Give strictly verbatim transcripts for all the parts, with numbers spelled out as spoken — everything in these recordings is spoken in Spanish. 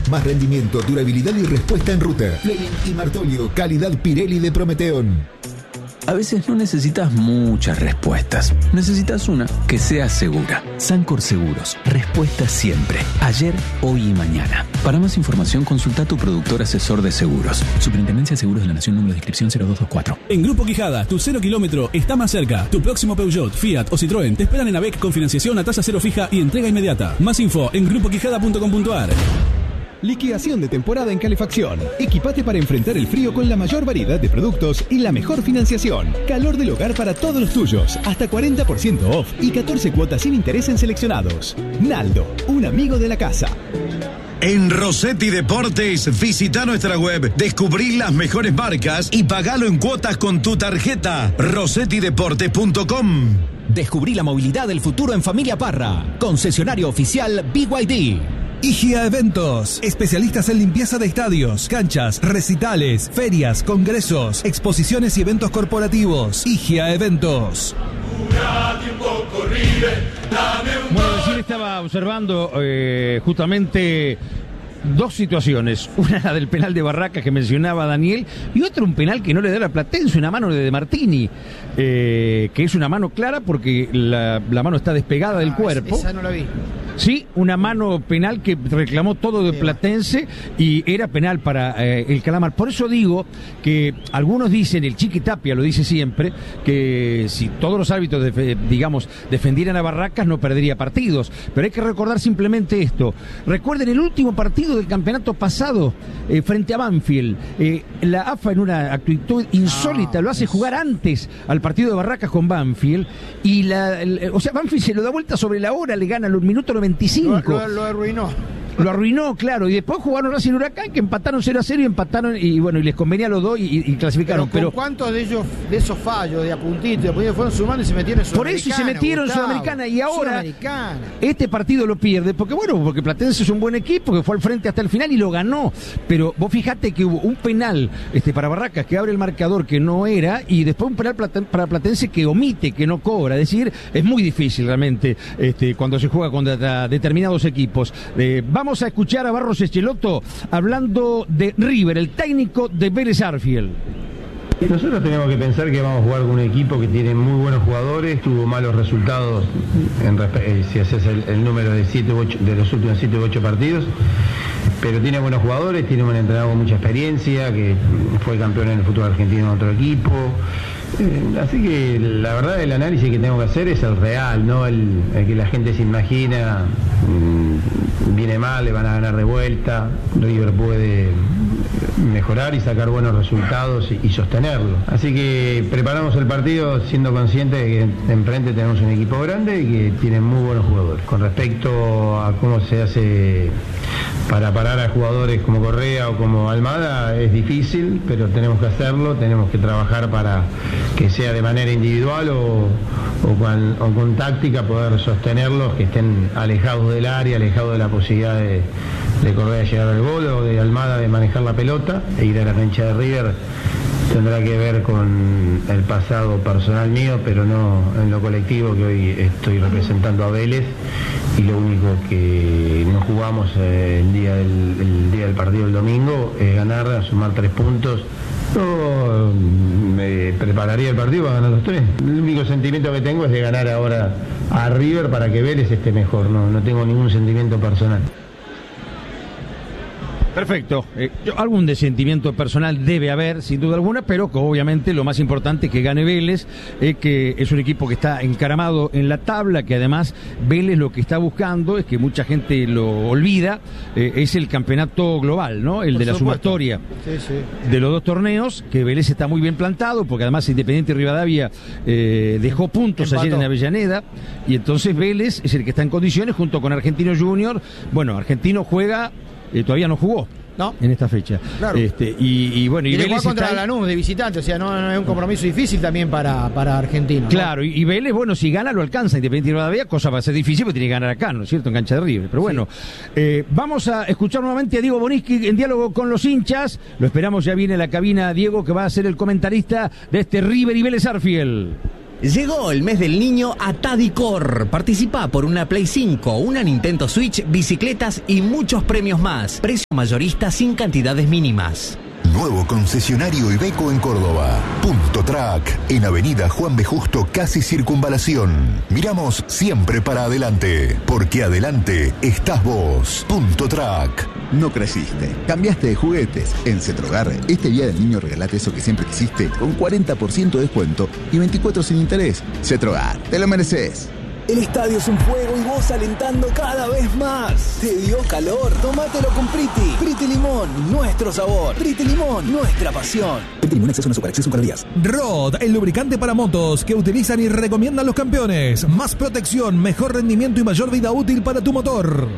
Más rendimiento, durabilidad y respuesta en ruta. Fleming y Martolio, calidad Pirelli de Prometeón. A veces no necesitas muchas respuestas. Necesitas una que sea segura. Sancor Seguros. Respuesta siempre. Ayer, hoy y mañana. Para más información, consulta a tu productor asesor de seguros. Superintendencia de Seguros de la Nación, número de inscripción cero dos dos cuatro. En Grupo Quijada, tu cero kilómetro está más cerca. Tu próximo Peugeot, Fiat o Citroën te esperan en AVEC con financiación a tasa cero fija y entrega inmediata. Más info en grupo quijada punto com punto a r. Liquidación de temporada en calefacción. Equipate para enfrentar el frío con la mayor variedad de productos y la mejor financiación. Calor del hogar para todos los tuyos. Hasta cuarenta por ciento off y catorce cuotas sin interés en seleccionados. Naldo, un amigo de la casa. En Rossetti Deportes, visita nuestra web, descubrí las mejores marcas y pagalo en cuotas con tu tarjeta. rossetti deportes punto com. Descubrí la movilidad del futuro en Familia Parra. Concesionario oficial B Y D. Higia Eventos, especialistas en limpieza de estadios, canchas, recitales, ferias, congresos, exposiciones y eventos corporativos. Higia Eventos. Bueno, recién estaba observando eh, justamente dos situaciones. Una la del penal de Barracas que mencionaba Daniel y otra un penal que no le da la Platense, una mano de De Martini, eh, que es una mano clara porque la, la mano está despegada ah, del cuerpo. Esa no la vi. Sí, una mano penal que reclamó todo de Platense y era penal para eh, el Calamar. Por eso digo que algunos dicen, el Chiqui Tapia lo dice siempre, que si todos los árbitros, de, digamos, defendieran a Barracas no perdería partidos. Pero hay que recordar simplemente esto. Recuerden el último partido del campeonato pasado eh, frente a Banfield. Eh, la A F A en una actitud insólita ah, lo hace jugar antes al partido de Barracas con Banfield y la, el, o sea, Banfield se lo da vuelta sobre la hora, le gana los minutos veinticinco. Lo, lo, lo arruinó. Lo arruinó, claro, y después jugaron Racing Huracán, que empataron cero a cero y empataron, y bueno, y les convenía a los dos y, y clasificaron. Pero, pero ¿cuántos de ellos, de esos fallos, de apuntitos, de apuntitos, fueron sumando y se metieron en Sudamericana? Por eso y se metieron en Sudamericana, y ahora este partido lo pierde, porque bueno, porque Platense es un buen equipo, que fue al frente hasta el final y lo ganó. Pero vos fijate que hubo un penal este para Barracas que abre el marcador que no era, y después un penal para Platense que omite, que no cobra. Es decir, es muy difícil realmente este, cuando se juega contra determinados equipos. Eh, vamos a escuchar a Barros Echeloto hablando de River, el técnico de Vélez Arfield. Nosotros tenemos que pensar que vamos a jugar con un equipo que tiene muy buenos jugadores, tuvo malos resultados en, eh, si haces el, el número de, siete, ocho, de los últimos siete u ocho partidos, pero tiene buenos jugadores, tiene un entrenador con mucha experiencia, que fue campeón en el fútbol argentino en otro equipo. Eh, así que la verdad el análisis que tengo que hacer es el real, no el, el que la gente se imagina. Mmm, viene mal, le van a ganar de vuelta, River puede mejorar y sacar buenos resultados y, y sostenerlo. Así que preparamos el partido siendo conscientes de que enfrente tenemos un equipo grande y que tiene muy buenos jugadores. Con respecto a cómo se hace para parar a jugadores como Correa o como Almada, es difícil, pero tenemos que hacerlo, tenemos que trabajar para que sea de manera individual o, o, con, o con táctica poder sostenerlos, que estén alejados del área, alejados de la posibilidad de, de Correa llegar al gol o de Almada de manejar la pelota e ir a la cancha de River. Tendrá que ver con el pasado personal mío, pero no en lo colectivo, que hoy estoy representando a Vélez y lo único que no jugamos el día del, el día del partido el domingo es ganar, sumar tres puntos. Yo me prepararía el partido para ganar los tres. El único sentimiento que tengo es de ganar ahora a River para que Vélez esté mejor, no, no tengo ningún sentimiento personal. Perfecto. Eh, algún desentimiento personal debe haber, sin duda alguna, pero que obviamente lo más importante es que gane Vélez, eh, que es un equipo que está encaramado en la tabla, que además Vélez lo que está buscando es que mucha gente lo olvida, eh, es el campeonato global, ¿no? El Por de la supuesto. sumatoria sí, sí. de los dos torneos, que Vélez está muy bien plantado, porque además Independiente Rivadavia eh, dejó puntos Empató. ayer en Avellaneda, y entonces Vélez es el que está en condiciones junto con Argentino Junior. Bueno, Argentino juega... Eh, todavía no jugó no. en esta fecha. Claro. Este, y, y bueno, y, y Vélez contra está... Lanús de visitante, o sea, no, no es un compromiso difícil también para, para Argentino. Claro, ¿no? y, y Vélez, bueno, si gana lo alcanza Independiente Rivadavia, cosa va a ser difícil porque tiene que ganar acá, ¿no es cierto? En cancha de River. Pero bueno, sí. eh, vamos a escuchar nuevamente a Diego Boniski en diálogo con los hinchas. Lo esperamos, ya viene a la cabina Diego, que va a ser el comentarista de este River y Vélez Arfield. Llegó el mes del niño a Tadicor. Participa por una Play cinco, una Nintendo Switch, bicicletas y muchos premios más. Precio mayorista sin cantidades mínimas. Nuevo concesionario Iveco en Córdoba. Punto Track, en Avenida Juan B. Justo, casi Circunvalación. Miramos siempre para adelante, porque adelante estás vos. Punto Track. No creciste, cambiaste de juguetes. En Cetrogar, este día del niño regalate eso que siempre quisiste con cuarenta por ciento de descuento y veinticuatro sin interés. Cetrogar, te lo mereces. El estadio es un fuego y vos alentando cada vez más. ¿Te dio calor? Tómatelo con Priti. Priti Limón, nuestro sabor. Priti Limón, nuestra pasión. Priti Limón, exceso en azúcar, exceso en calorías. Rod, el lubricante para motos que utilizan y recomiendan los campeones. Más protección, mejor rendimiento y mayor vida útil para tu motor.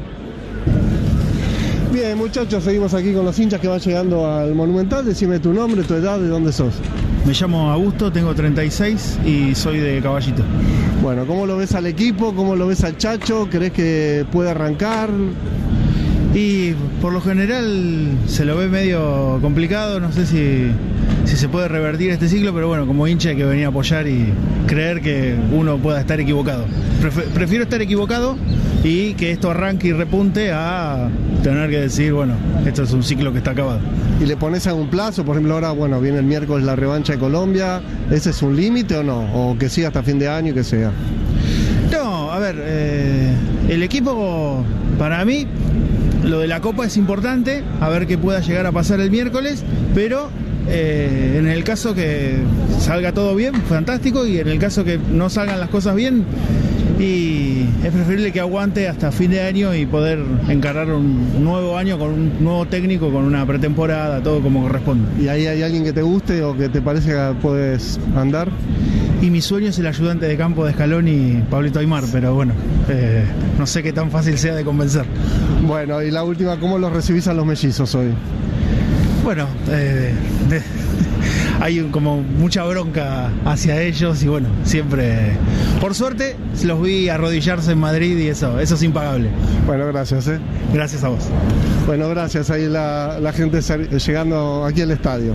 Bien, muchachos, seguimos aquí con los hinchas que van llegando al Monumental. Decime tu nombre, tu edad, de dónde sos. Me llamo Augusto, tengo treinta y seis y soy de Caballito. Bueno, ¿cómo lo ves al equipo? ¿Cómo lo ves al Chacho? ¿Crees que puede arrancar? Y por lo general se lo ve medio complicado, no sé si, si se puede revertir este ciclo, pero bueno, como hincha hay que venir a apoyar y creer que uno pueda estar equivocado. Pref- prefiero estar equivocado y que esto arranque y repunte a tener que decir, bueno, esto es un ciclo que está acabado. ¿Y le pones algún plazo? Por ejemplo, ahora, bueno, viene el miércoles la revancha de Colombia. ¿Ese es un límite o no? ¿O que siga hasta fin de año y que sea? No, a ver, eh, el equipo, para mí, lo de la Copa es importante, a ver qué pueda llegar a pasar el miércoles, pero eh, en el caso que salga todo bien, fantástico, y en el caso que no salgan las cosas bien, y es preferible que aguante hasta fin de año y poder encarar un nuevo año con un nuevo técnico, con una pretemporada, todo como corresponde. ¿Y ahí hay alguien que te guste o que te parece que puedes andar? Y mi sueño es el ayudante de campo de Scaloni, Pablito Aymar, pero bueno, eh, no sé qué tan fácil sea de convencer. Bueno, y la última, ¿cómo los recibís a los mellizos hoy? Bueno, eh, de, hay como mucha bronca hacia ellos y bueno, siempre, por suerte, los vi arrodillarse en Madrid y eso, eso es impagable. Bueno, gracias, ¿eh? Gracias a vos. Bueno, gracias, ahí la, la gente llegando aquí al estadio.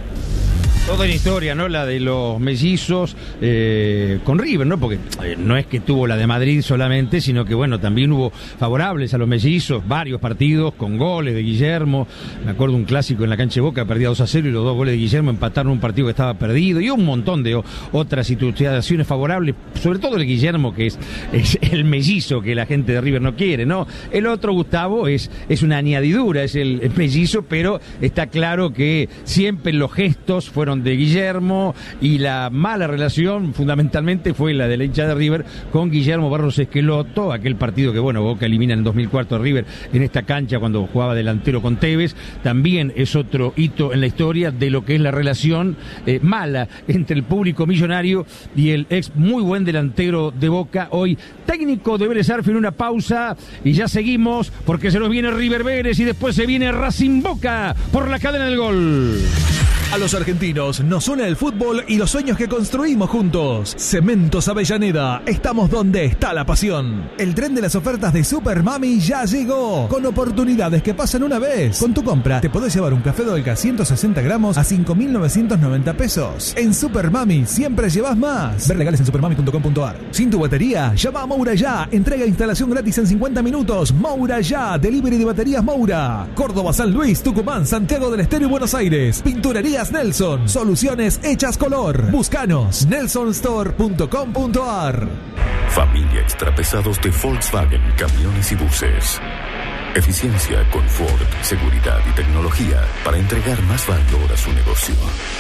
Toda la historia, ¿no? La de los mellizos eh, con River, ¿no? Porque eh, no es que tuvo la de Madrid solamente, sino que, bueno, también hubo favorables a los mellizos, varios partidos con goles de Guillermo. Me acuerdo un clásico en la cancha de Boca, perdía dos a cero y los dos goles de Guillermo empataron un partido que estaba perdido, y un montón de o, otras situaciones favorables, sobre todo el Guillermo, que es, es el mellizo que la gente de River no quiere, ¿no? El otro, Gustavo, es, es una añadidura, es el, el mellizo, pero está claro que siempre los gestos fueron de Guillermo, y la mala relación fundamentalmente fue la de la hincha de River con Guillermo Barros Esqueloto, aquel partido que, bueno, Boca elimina en el dos mil cuatro a River en esta cancha cuando jugaba delantero con Tevez. También es otro hito en la historia de lo que es la relación eh, mala entre el público millonario y el ex muy buen delantero de Boca, hoy técnico de Vélez Sarsfield. Una pausa y ya seguimos, porque se nos viene River Vélez y después se viene Racing Boca por la cadena del gol. A los argentinos nos une el fútbol y los sueños que construimos juntos. Cementos Avellaneda, estamos donde está la pasión. El tren de las ofertas de Super Mami ya llegó, con oportunidades que pasan una vez. Con tu compra te podés llevar un café Dolca ciento sesenta gramos a cinco mil novecientos noventa pesos. En Super Mami siempre llevas más. Ver legales en supermami punto com punto ar. Sin tu batería, llama a Moura Ya. Entrega e instalación gratis en cincuenta minutos. Moura Ya, delivery de baterías Moura. Córdoba, San Luis, Tucumán, Santiago del Estero y Buenos Aires. Pinturería Nelson, soluciones hechas color. Búscanos, nelson store punto com punto ar. Familia Extrapesados de Volkswagen Camiones y Buses. Eficiencia, confort, seguridad y tecnología para entregar más valor a su negocio.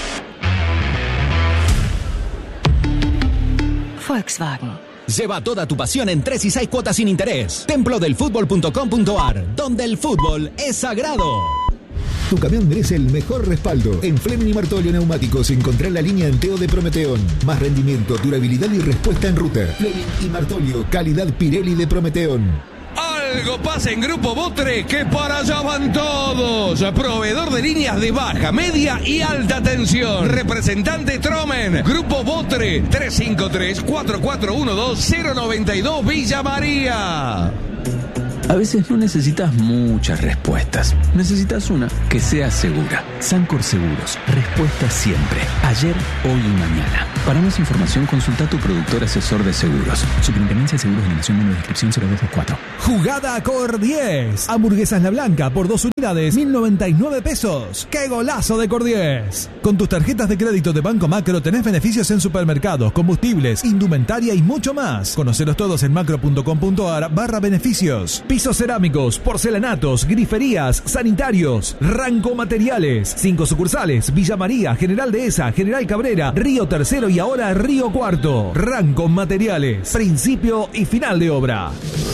Volkswagen. Lleva toda tu pasión en tres y seis cuotas sin interés. templo del fútbol punto com punto ar, donde el fútbol es sagrado. Tu camión merece el mejor respaldo. En Fleming y Martolio Neumáticos encontrá la línea Enteo de Prometeón. Más rendimiento, durabilidad y respuesta en ruta. Fleming y Martolio, calidad Pirelli de Prometeón. Algo pasa en Grupo Botre, que para allá van todos. Proveedor de líneas de baja, media y alta tensión. Representante Tromen. Grupo Botre, tres cinco tres, cuatro cuatro uno dos, cero nueve dos, Villa María. A veces no necesitas muchas respuestas. Necesitas una que sea segura. Sancor Seguros. Respuesta siempre. Ayer, hoy y mañana. Para más información, consulta a tu productor asesor de seguros. Superintendencia de Seguros de la Nación, número de inscripción cero dos dos cuatro. Jugada Cor diez. Hamburguesas La Blanca por dos unidades, mil noventa y nueve pesos. ¡Qué golazo de Cor diez! Con tus tarjetas de crédito de Banco Macro tenés beneficios en supermercados, combustibles, indumentaria y mucho más. Conocelos todos en macro.com.ar barra beneficios. Pisos cerámicos, porcelanatos, griferías, sanitarios. Ranco Materiales. Cinco sucursales: Villa María, General Dehesa, General Cabrera, Río Tercero y ahora Río Cuarto. Ranco Materiales. Principio y final de obra.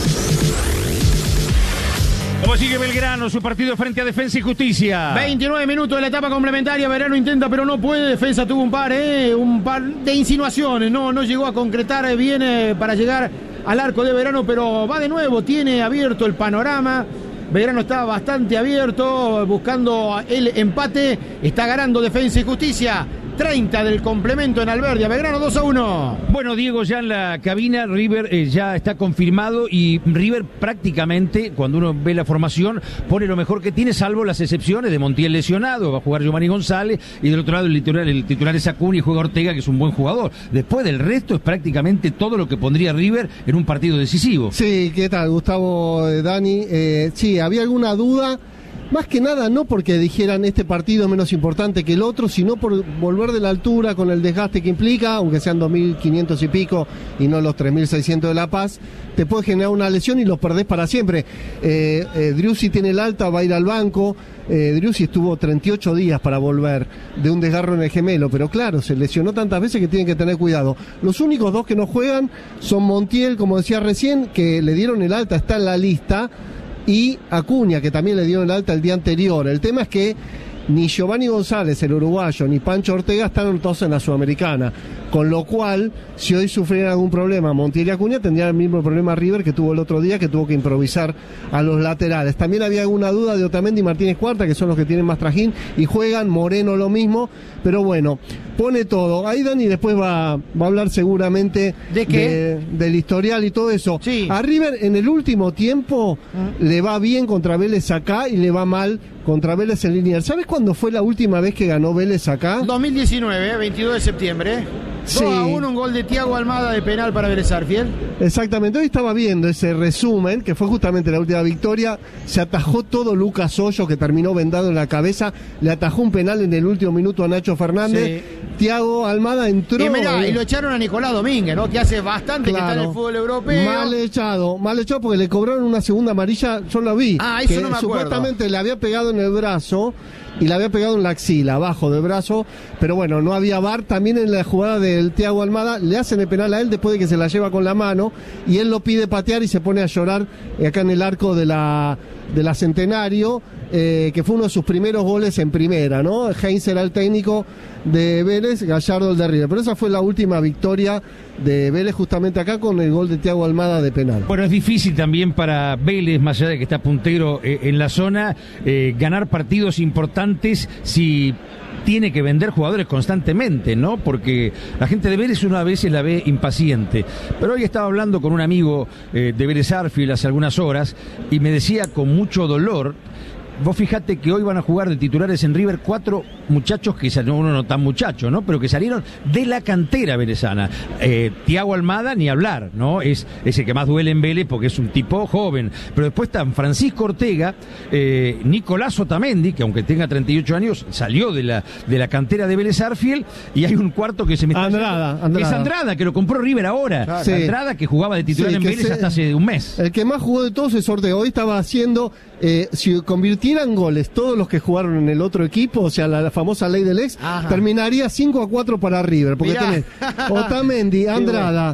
¿Cómo sigue Belgrano su partido frente a Defensa y Justicia? veintinueve minutos de la etapa complementaria. Belgrano intenta, pero no puede. Defensa tuvo un par, eh, un par de insinuaciones. No, no llegó a concretar bien eh, para llegar al arco de Belgrano, pero va de nuevo. Tiene abierto el panorama. Belgrano está bastante abierto, buscando el empate. Está ganando Defensa y Justicia. treinta del complemento en Alberdi, Belgrano dos a uno. Bueno, Diego, ya en la cabina, River eh, ya está confirmado y River prácticamente, cuando uno ve la formación, pone lo mejor que tiene, salvo las excepciones de Montiel lesionado, va a jugar Giovanni González, y del otro lado el titular, el titular es Acuña y juega Ortega, que es un buen jugador. Después del resto es prácticamente todo lo que pondría River en un partido decisivo. Sí, ¿qué tal, Gustavo, eh, Dani? Eh, sí, había alguna duda. Más que nada, no porque dijeran este partido es menos importante que el otro, sino por volver de la altura con el desgaste que implica, aunque sean dos mil quinientos y pico y no los tres mil seiscientos de La Paz, te puede generar una lesión y los perdés para siempre. Eh, eh, Driussi tiene el alta, va a ir al banco. Eh, Driussi estuvo treinta y ocho días para volver de un desgarro en el gemelo, pero claro, se lesionó tantas veces que tienen que tener cuidado. Los únicos dos que no juegan son Montiel, como decía recién, que le dieron el alta, está en la lista, y Acuña, que también le dio el alta el día anterior. El tema es que ni Giovanni González, el uruguayo, ni Pancho Ortega están todos en la Sudamericana, con lo cual, si hoy sufrieran algún problema Montiel y Acuña, tendrían el mismo problema River que tuvo el otro día, que tuvo que improvisar a los laterales. También había alguna duda de Otamendi y Martínez Cuarta, que son los que tienen más trajín, y juegan. Moreno lo mismo, pero bueno, pone todo. Ahí Dani después va, va a hablar seguramente ¿De qué? De, del historial y todo eso. Sí. A River en el último tiempo ¿Mm? le va bien contra Vélez acá y le va mal contra Vélez en línea. ¿Sabes cuándo fue la última vez que ganó Vélez acá? dos mil diecinueve, veintidós de septiembre. Sí. dos a uno, un gol de Thiago Almada de penal para Vélez Sarsfield. Exactamente, hoy estaba viendo ese resumen, que fue justamente la última victoria. Se atajó todo Lucas Hoyo, que terminó vendado en la cabeza. Le atajó un penal en el último minuto a Nacho Fernández. Sí. Thiago Almada entró. Y, mirá, y lo echaron a Nicolás Domínguez, ¿no? Que hace bastante claro, que está en el fútbol europeo. Mal echado, mal echado porque le cobraron una segunda amarilla, yo la vi. Ah, eso que no me acuerdo. Supuestamente le había pegado en el brazo y le había pegado en la axila, abajo del brazo, pero bueno, no había V A R. También en la jugada del Thiago Almada le hacen el penal a él después de que se la lleva con la mano y él lo pide patear y se pone a llorar acá en el arco de la, de la Centenario, eh, que fue uno de sus primeros goles en primera, ¿no? Heinz era el técnico de Vélez, Gallardo el de River, pero esa fue la última victoria de Vélez justamente acá con el gol de Thiago Almada de penal. Bueno, es difícil también para Vélez, más allá de que está puntero eh, en la zona, eh, ganar partidos importantes si tiene que vender jugadores constantemente, ¿no? Porque la gente de Vélez una vez la ve impaciente. Pero hoy estaba hablando con un amigo eh, de Vélez Sarsfield hace algunas horas y me decía con mucho dolor. Vos fijate que hoy van a jugar de titulares en River cuatro muchachos que salieron, uno no tan muchacho, ¿no? Pero que salieron de la cantera velezana. Eh, Thiago Almada, ni hablar, ¿no? Es, es el que más duele en Vélez porque es un tipo joven. Pero después están Francisco Ortega, eh, Nicolás Otamendi, que aunque tenga treinta y ocho años, salió de la, de la cantera de Vélez Sarsfield, y hay un cuarto que se me está Andrada, haciendo, Andrada. que es Andrada, que lo compró River ahora. Claro. Sí. Andrada, que jugaba de titular sí, en Vélez se, hasta hace un mes. El que más jugó de todos es Ortega. Hoy estaba haciendo, eh, si convirtieran goles todos los que jugaron en el otro equipo, o sea, la, la famosa ley del ex, ajá, terminaría cinco a cuatro para River, porque mirá, tenés Otamendi, Andrada,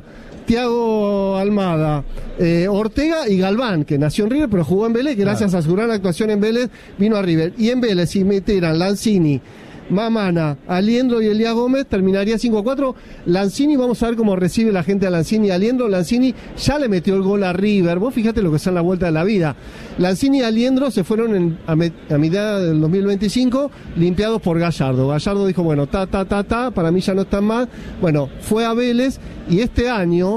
Thiago Almada, eh, Ortega y Galván, que nació en River pero jugó en Vélez, que gracias claro. a su gran actuación en Vélez vino a River. Y en Vélez, si metieran Lanzini, Mamana, Aliendro y Elías Gómez, terminaría cinco a cuatro. Lanzini, vamos a ver cómo recibe la gente a Lanzini y Aliendro. Lanzini ya le metió el gol a River. Vos fíjate lo que está en la vuelta de la vida. Lanzini y Aliendro se fueron en, a, me, a mitad del dos mil veinticinco limpiados por Gallardo. Gallardo dijo, bueno, ta, ta, ta, ta, para mí ya no están más. Bueno, fue a Vélez y este año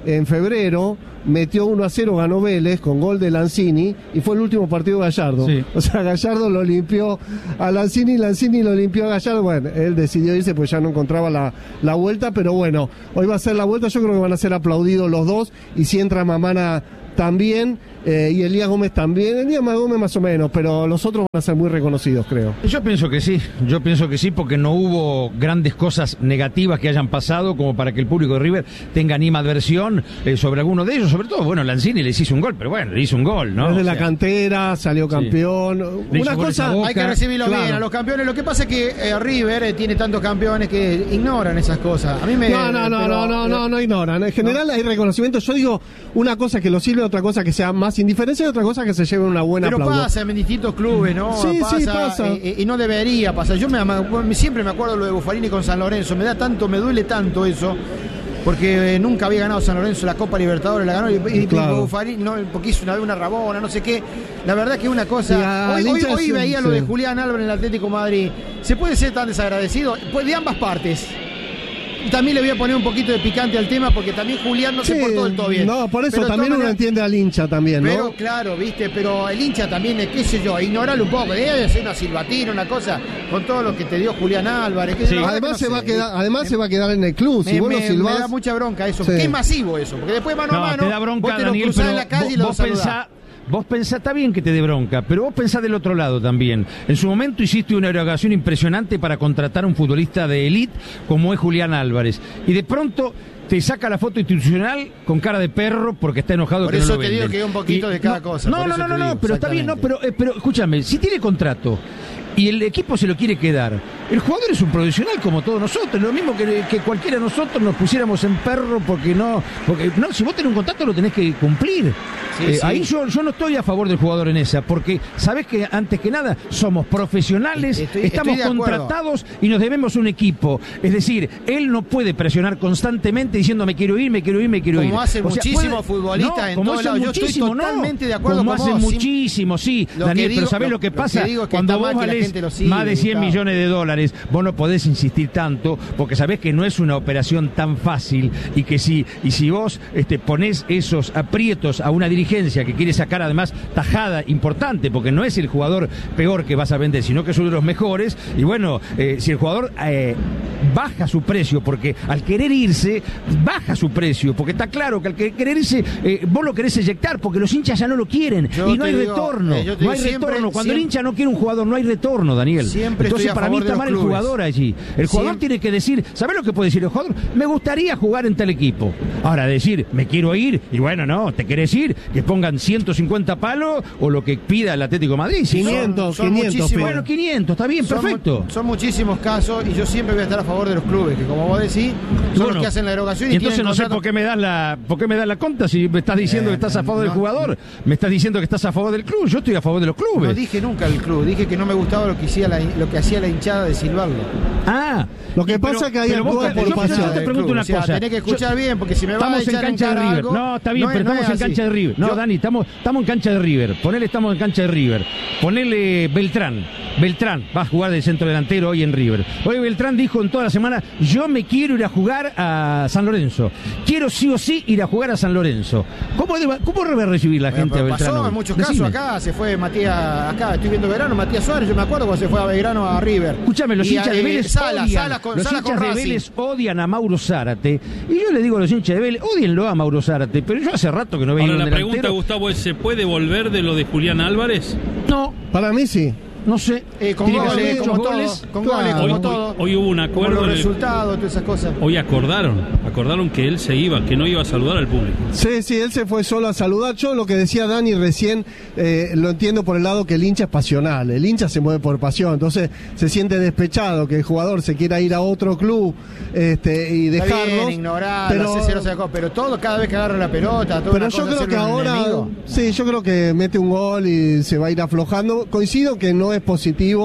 en febrero, metió uno a cero, ganó Vélez con gol de Lanzini y fue el último partido de Gallardo. Sí. O sea, Gallardo lo limpió a Lanzini, Lanzini lo limpió a Gallardo. Bueno, él decidió irse pues ya no encontraba la, la vuelta, pero bueno, hoy va a ser la vuelta, yo creo que van a ser aplaudidos los dos, y si entra Mamana también, eh, y Elías Gómez también. Elías Gómez más o menos, pero los otros van a ser muy reconocidos, creo. Yo pienso que sí, yo pienso que sí, porque no hubo grandes cosas negativas que hayan pasado como para que el público de River tenga animadversión eh, sobre alguno de ellos, sobre todo, bueno, Lanzini les hizo un gol, pero bueno, le hizo un gol, ¿no? Desde o la sea, cantera, salió campeón. Sí. Una cosa, hay que recibirlo claro. bien a los campeones. Lo que pasa es que eh, River eh, tiene tantos campeones que ignoran esas cosas. A mí me No, no, no, pero, no, no, no, no ignoran. En general no. Hay reconocimiento. Yo digo una cosa que lo sirve, otra cosa que sea más indiferencia y otra cosa que se lleve una buena Pero aplauso. pasa en distintos clubes, ¿no? Sí, pasa, sí, pasa. Eh, y no debería pasar. Yo me, me, siempre me acuerdo lo de Buffarini con San Lorenzo. Me da tanto, me duele tanto eso. Porque eh, nunca había ganado San Lorenzo la Copa Libertadores, la ganó y, y claro. Buffarini, no, porque hizo una vez una rabona, no sé qué. La verdad que es una cosa. Hoy, hoy, hoy sí, veía sí. lo de Julián Álvarez en el Atlético de Madrid. ¿Se puede ser tan desagradecido? Pues de ambas partes. También le voy a poner un poquito de picante al tema porque también Julián no sí, se portó del todo bien. No, por eso pero también uno manera, entiende al hincha también, ¿no? Pero claro, viste, pero el hincha también, qué sé yo, ignorarlo un poco, debe hacer una silbatina, una cosa, con todo lo que te dio Julián Álvarez. Que sí. Además, no se, sé, va a quedar, además me, se va a quedar en el club. Si me, vos me, lo silbás, me da mucha bronca eso, sí. porque es masivo eso, porque después mano no, a mano, te da bronca, vos te Daniel, lo cruzás pero en la calle vos, y lo vos saludás. Pensá, Vos pensá, está bien que te dé bronca, pero vos pensá del otro lado también. En su momento hiciste una erogación impresionante para contratar a un futbolista de élite como es Julián Álvarez. Y de pronto te saca la foto institucional con cara de perro porque está enojado por que no lo venden. Por eso te digo que hay un poquito y, de cada no, cosa. No, no, no, no, no, pero está bien, no, pero, eh, pero escúchame, si tiene contrato y el equipo se lo quiere quedar, el jugador es un profesional como todos nosotros, lo mismo que, que cualquiera de nosotros nos pusiéramos en perro porque no, porque no, si vos tenés un contrato lo tenés que cumplir. Sí, eh, sí. Ahí yo, yo no estoy a favor del jugador en esa, porque sabés que antes que nada somos profesionales, estoy, estamos estoy contratados y nos debemos un equipo. Es decir, él no puede presionar constantemente diciendo me quiero ir, me quiero ir, me quiero como ir. Como hacen muchísimos futbolistas no, en todos lados. Yo estoy totalmente no, de acuerdo como con hacen vos. Muchísimo, sí, Daniel, digo, pero ¿sabés lo, lo que pasa? Lo que cuando vos valés más de cien millones de dólares, vos no podés insistir tanto, porque sabés que no es una operación tan fácil y que si, y si vos este, ponés esos aprietos a una dirigencia que quiere sacar además tajada importante, porque no es el jugador peor que vas a vender, sino que es uno de los mejores, y bueno, eh, si el jugador eh, baja su precio, porque al querer irse, baja su precio, porque está claro que al querer irse, eh, vos lo querés eyectar, porque los hinchas ya no lo quieren, yo y no hay digo, retorno, eh, no hay siempre, retorno, cuando siempre, el hincha no quiere un jugador, no hay retorno, Daniel. Siempre Entonces para mí está mal clubes. El jugador allí, el jugador siempre. Tiene que decir, ¿sabés lo que puede decir el jugador? Me gustaría jugar en tal equipo. Ahora decir, me quiero ir, y bueno, no, te querés ir, que pongan ciento cincuenta palos o lo que pida el Atlético de Madrid. quinientos, son, son quinientos. Bueno, quinientos, está bien, son, perfecto. Son muchísimos casos y yo siempre voy a estar a favor de los clubes, que como vos decís, son bueno, los que hacen la erogación y entonces no contrato... sé por qué me das la por qué me das la conta si me estás diciendo eh, que estás a favor no, del jugador, me estás diciendo que estás a favor del club, yo estoy a favor de los clubes. No dije nunca el club, dije que no me gustaba lo que hacía la, lo que hacía la hinchada de silbarlo. Ah, lo que pasa es que hay actúa por pasión. Yo te pregunto una cosa. O sea, tenés que escuchar yo, bien, porque si me vas a echar en cancha en de River. Algo, no, está bien, no pero es, estamos no en cancha de River. No, yo, Dani, estamos, estamos en cancha de River. Ponele, estamos en cancha de River. Ponele Beltrán. Beltrán va a jugar de centro delantero hoy en River. Hoy Beltrán dijo en toda la semana, yo me quiero ir a jugar a San Lorenzo. Quiero sí o sí ir a jugar a San Lorenzo. ¿Cómo debe, cómo debe recibir la gente bueno, a Beltrán? Pasó hoy? en muchos Decime. casos acá, se fue Matías, acá estoy viendo Verano, Matías Suárez, yo me acuerdo cuando se fue a Belgrano a River. Escúchame, los y hinchas a, de Vélez eh, Sala, odian, Sala con, los Sala hinchas con de Vélez odian a Mauro Zárate. Y yo le digo a los hinchas de Vélez, odienlo a Mauro Zárate, pero yo hace rato que no veía Ahora un la delantero. pregunta, Gustavo, es, ¿se puede volver de lo de Julián Álvarez? No. Para mí sí. No sé, eh, con goles, como goles, con claro. goles, como hoy, todo. Hoy, hoy hubo un acuerdo. Los resultados, todas esas cosas. Hoy acordaron, acordaron que él se iba, que no iba a saludar al público. Sí, sí, él se fue solo a saludar. Yo lo que decía Dani recién, eh, lo entiendo por el lado que el hincha es pasional. El hincha se mueve por pasión, entonces se siente despechado que el jugador se quiera ir a otro club este, y dejarlos. Está bien, ignorar, pero, cero, cero, pero todo, cada vez que agarra la pelota, todo. Pero yo creo que ahora, sí, yo creo que mete un gol y se va a ir aflojando. Coincido que no es positivo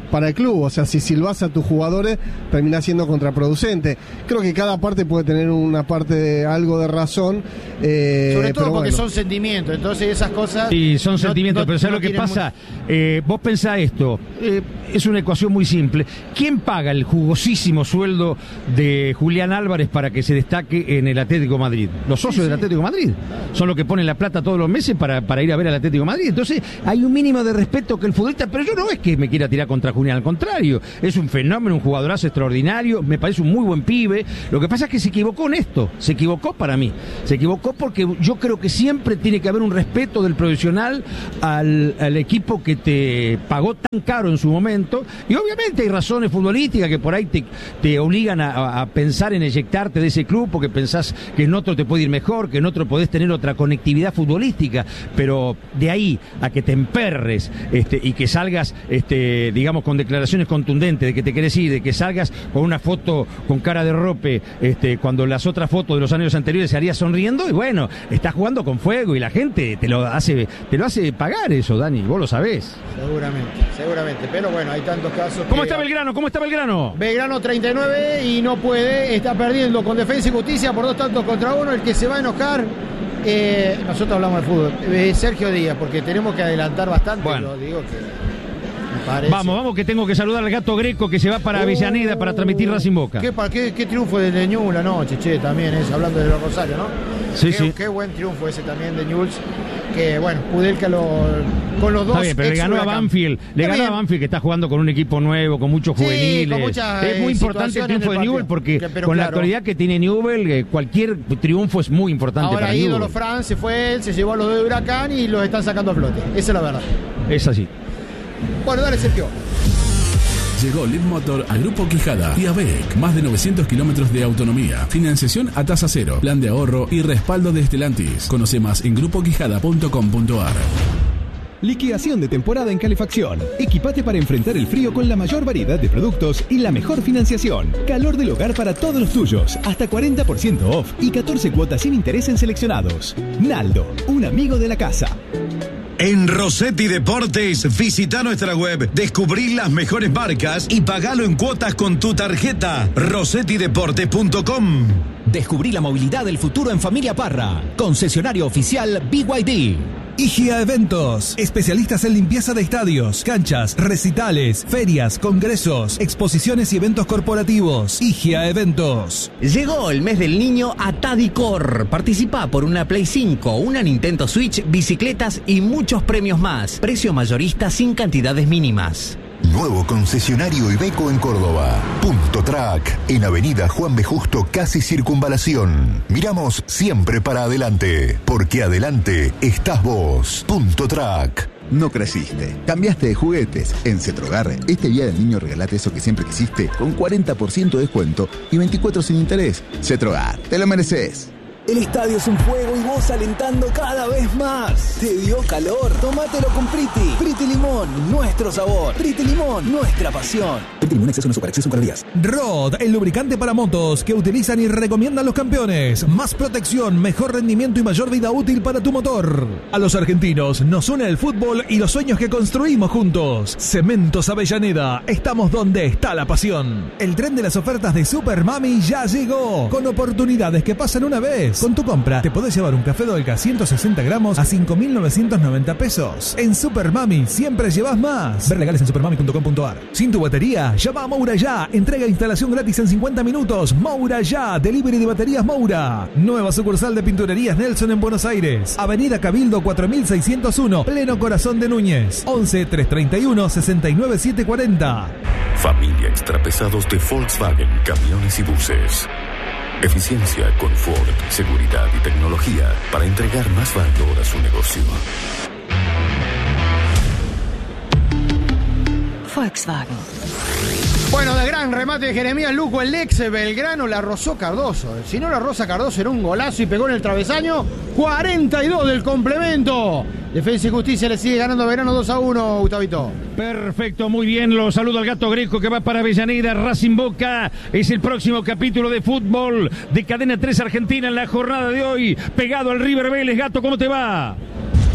para el club. O sea, si silbás a tus jugadores, termina siendo contraproducente. Creo que cada parte puede tener una parte de algo de razón. Eh, Sobre todo pero porque bueno. son sentimientos, entonces esas cosas... Sí, son no- sentimientos, no- pero ¿sabes no lo que tienen pasa? Eh, vos pensá esto, eh, es una ecuación muy simple. ¿Quién paga el jugosísimo sueldo de Julián Álvarez para que se destaque en el Atlético de Madrid? Los socios del Atlético de Madrid son los que ponen la plata todos los meses para, para ir a ver al Atlético de Madrid. Entonces hay un mínimo de respeto que el futbolista, pero yo no es que me quiera tirar contra Julián, al contrario, es un fenómeno, un jugadorazo extraordinario, me parece un muy buen pibe. Lo que pasa es que se equivocó en esto, se equivocó para mí, se equivocó porque yo creo que siempre tiene que haber un respeto del profesional al, al equipo que te pagó tan caro en su momento, y obviamente hay razones futbolísticas que por ahí te, te obligan a, a pensar en eyectarte de ese club porque pensás que en otro te puede ir mejor, que en otro podés tener otra conectividad futbolística, pero de ahí a que te emperres este, y que salgas, este, digamos, con declaraciones contundentes de que te querés ir, de que salgas con una foto con cara de rope, este, cuando las otras fotos de los años anteriores se haría sonriendo, y bueno, estás jugando con fuego y la gente te lo hace, te lo hace pagar eso, Dani, vos lo sabés. Seguramente, seguramente, pero bueno, hay tantos casos. ¿Cómo que- está Belgrano? ¿Cómo está Belgrano? Belgrano treinta y nueve y no puede, está perdiendo con Defensa y Justicia por dos tantos contra uno. El que se va a enojar, eh, nosotros hablamos de fútbol, eh, Sergio Díaz, porque tenemos que adelantar bastante, Bueno. lo digo que me parece. Vamos, vamos, que tengo que saludar al Gato Greco que se va para Avellaneda para transmitir Racing Boca. ¿Qué, pa- qué, qué triunfo de Ñuble anoche, che, también es, hablando de los Rosario, ¿no? Sí, qué, sí. Qué buen triunfo ese también de Ñuble, que bueno, Kudelka lo, con los dos. Está bien, pero le ex ganó a Huracán. Banfield, le Está ganó a bien. Banfield que está jugando con un equipo nuevo, con muchos Sí, juveniles. con muchas, es muy eh, importante el situaciones triunfo de en el Newell partido. porque Que- pero con la claro. actualidad que tiene Newell, eh, cualquier triunfo es muy importante Ahora para ídolo Newell. Fran se fue él, se llevó a los de Huracán y los están sacando a flote. Esa es la verdad. Es así. Bueno, dale, Sergio. Llegó Lead Motor a Grupo Quijada y a B E C. Más de novecientos kilómetros de autonomía, financiación a tasa cero, plan de ahorro y respaldo de Stellantis. Conoce más en grupo quijada punto com punto a r. Liquidación de temporada en calefacción. Equipate para enfrentar el frío con la mayor variedad de productos y la mejor financiación. Calor del hogar para todos los tuyos. Hasta cuarenta por ciento off y catorce cuotas sin interés en seleccionados. Naldo, un amigo de la casa. En Rossetti Deportes, visita nuestra web, descubrí las mejores marcas y pagalo en cuotas con tu tarjeta. rossetti deportes punto com. Descubrí la movilidad del futuro en Familia Parra. Concesionario oficial B Y D. Igia Eventos, especialistas en limpieza de estadios, canchas, recitales, ferias, congresos, exposiciones y eventos corporativos. Igia Eventos. Llegó el mes del niño a Tadicor. Participa por una Play cinco, una Nintendo Switch, bicicletas y muchos premios más. Precio mayorista sin cantidades mínimas. Nuevo concesionario Iveco en Córdoba. Punto Track, en Avenida Juan B. Justo, casi Circunvalación. Miramos siempre para adelante, porque adelante estás vos. Punto Track. No creciste, cambiaste de juguetes. En Cetrogar, este día del niño regalate eso que siempre quisiste con cuarenta por ciento de descuento y veinticuatro sin interés. Cetrogar, te lo mereces. El estadio es un fuego y vos alentando cada vez más. ¿Te dio calor? Tómatelo con Priti. Priti Limón, nuestro sabor. Priti Limón, nuestra pasión. Priti Limón, exceso no super, exceso calorías. Rod, el lubricante para motos que utilizan y recomiendan los campeones. Más protección, mejor rendimiento y mayor vida útil para tu motor. A los argentinos nos une el fútbol y los sueños que construimos juntos. Cementos Avellaneda, estamos donde está la pasión. El tren de las ofertas de Super Mami ya llegó, con oportunidades que pasan una vez. Con tu compra te podés llevar un café Dolca ciento sesenta gramos a cinco mil novecientos noventa pesos. En Super Mami siempre llevas más. Ver legales en supermami punto com punto a r. Sin tu batería, llama a Moura Ya. Entrega e instalación gratis en cincuenta minutos. Moura Ya. Delivery de baterías Moura. Nueva sucursal de Pinturerías Nelson en Buenos Aires. Avenida Cabildo cuatro mil seiscientos uno. Pleno Corazón de Núñez. once, trescientos treinta y uno, sesenta y nueve, setecientos cuarenta. Familia Extrapesados de Volkswagen Camiones y Buses. Eficiencia, confort, seguridad y tecnología para entregar más valor a su negocio. Volkswagen. Bueno, de gran remate de Jeremías Luco, el ex Belgrano la rozó Cardoso. Si no la roza Cardoso era un golazo y pegó en el travesaño. cuarenta y dos del complemento. Defensa y Justicia le sigue ganando a Belgrano dos a uno, Gustavito. Perfecto, muy bien, lo saludo al Gato Greco que va para Avellaneda. Racing Boca es el próximo capítulo de fútbol de Cadena tres Argentina en la jornada de hoy, pegado al River Vélez. Gato, ¿cómo te va?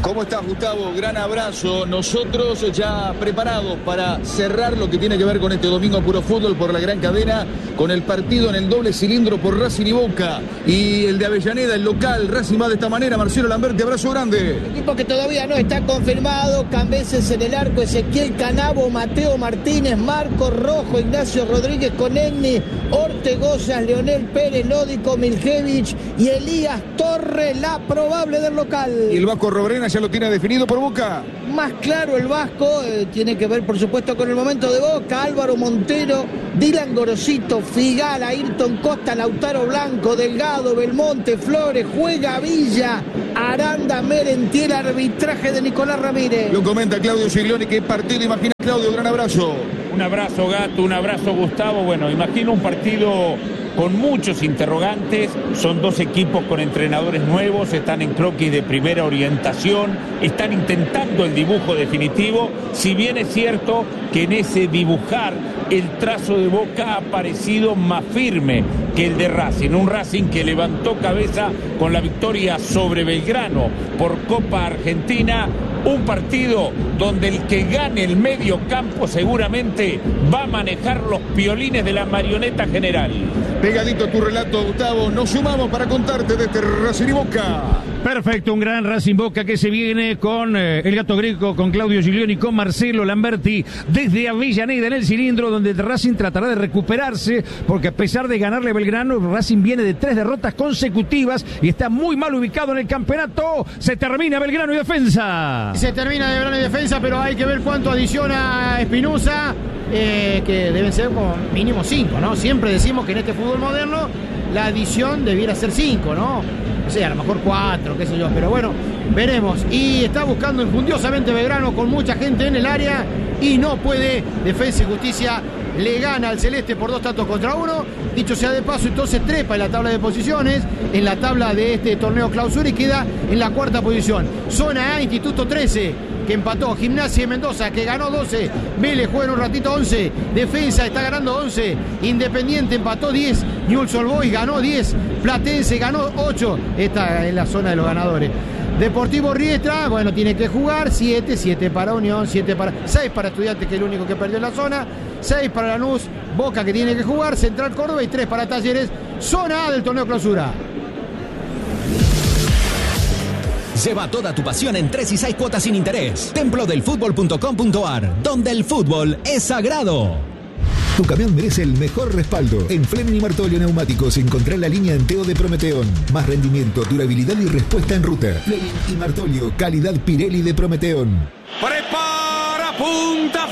¿Cómo estás, Gustavo? Gran abrazo. Nosotros ya preparados para cerrar lo que tiene que ver con este domingo Puro Fútbol por la gran cadena, con el partido en el doble cilindro por Racing y Boca. Y el de Avellaneda, el local, Racing va de esta manera. Marcelo Lamberti, abrazo grande. El equipo que todavía no está confirmado: Cambeses en el arco, Ezequiel Canabo, Mateo Martínez, Marco Rojo, Ignacio Rodríguez Conegni, Ortegozas, Leonel Pérez, Lódico Miljevich y Elías Torres, la probable del local. Y el Vasco Robrena ya lo tiene definido por Boca. Más claro el Vasco, eh, tiene que ver por supuesto con el momento de Boca. Álvaro Montero, Dylan Gorosito, Figal, Ayrton Costa, Lautaro Blanco, Delgado, Belmonte, Flores, juega Villa, Aranda, Merentiel, arbitraje de Nicolás Ramírez. Lo comenta Claudio Giglioni. ¿Qué partido imagina, Claudio? Gran abrazo. Un abrazo, Gato, un abrazo, Gustavo. Bueno, imagino un partido con muchos interrogantes. Son dos equipos con entrenadores nuevos, están en croquis de primera orientación, están intentando el dibujo definitivo, si bien es cierto que en ese dibujar el trazo de Boca ha parecido más firme que el de Racing, un Racing que levantó cabeza con la victoria sobre Belgrano por Copa Argentina. Un partido donde el que gane el medio campo seguramente va a manejar los piolines de la marioneta general. Pegadito a tu relato, Gustavo. Nos sumamos para contarte de este Racing y Boca. Perfecto, un gran Racing Boca que se viene con eh, el Gato Greco, con Claudio Giglioni, con Marcelo Lamberti desde Avellaneda en el cilindro, donde el Racing tratará de recuperarse, porque a pesar de ganarle a Belgrano, Racing viene de tres derrotas consecutivas y está muy mal ubicado en el campeonato. Se termina Belgrano y Defensa. Se termina Belgrano y Defensa, pero hay que ver cuánto adiciona Espinosa, eh, que deben ser como mínimo cinco, ¿no? Siempre decimos que en este fútbol moderno la adición debiera ser cinco, ¿no? O sea, a lo mejor cuatro, qué sé yo, pero bueno, veremos. Y está buscando injundiosamente Belgrano con mucha gente en el área y no puede. Defensa y Justicia le gana al Celeste por dos tantos contra uno. Dicho sea de paso, entonces trepa en la tabla de posiciones, en la tabla de este torneo clausura, y queda en la cuarta posición. Zona A, Instituto trece, que empató. Gimnasia de Mendoza, que ganó doce. Vélez juega en un ratito once. Defensa está ganando once. Independiente empató diez. Newell's Old Boys ganó diez. Platense ganó ocho. Esta es la zona de los ganadores. Deportivo Riestra, bueno, tiene que jugar siete, siete para Unión, siete para seis para Estudiantes, que es el único que perdió en la zona, seis para Lanús, Boca, que tiene que jugar, Central Córdoba, y tres para Talleres. Zona A del torneo clausura. Lleva toda tu pasión en tres y seis cuotas sin interés. templo del fútbol punto com punto a r, donde el fútbol es sagrado. Tu camión merece el mejor respaldo. En Fleming y Martolio Neumáticos encontrá la línea Enteo de Prometeón. Más rendimiento, durabilidad y respuesta en ruta. Fleming y Martolio, calidad Pirelli de Prometeón. Prepara, punta,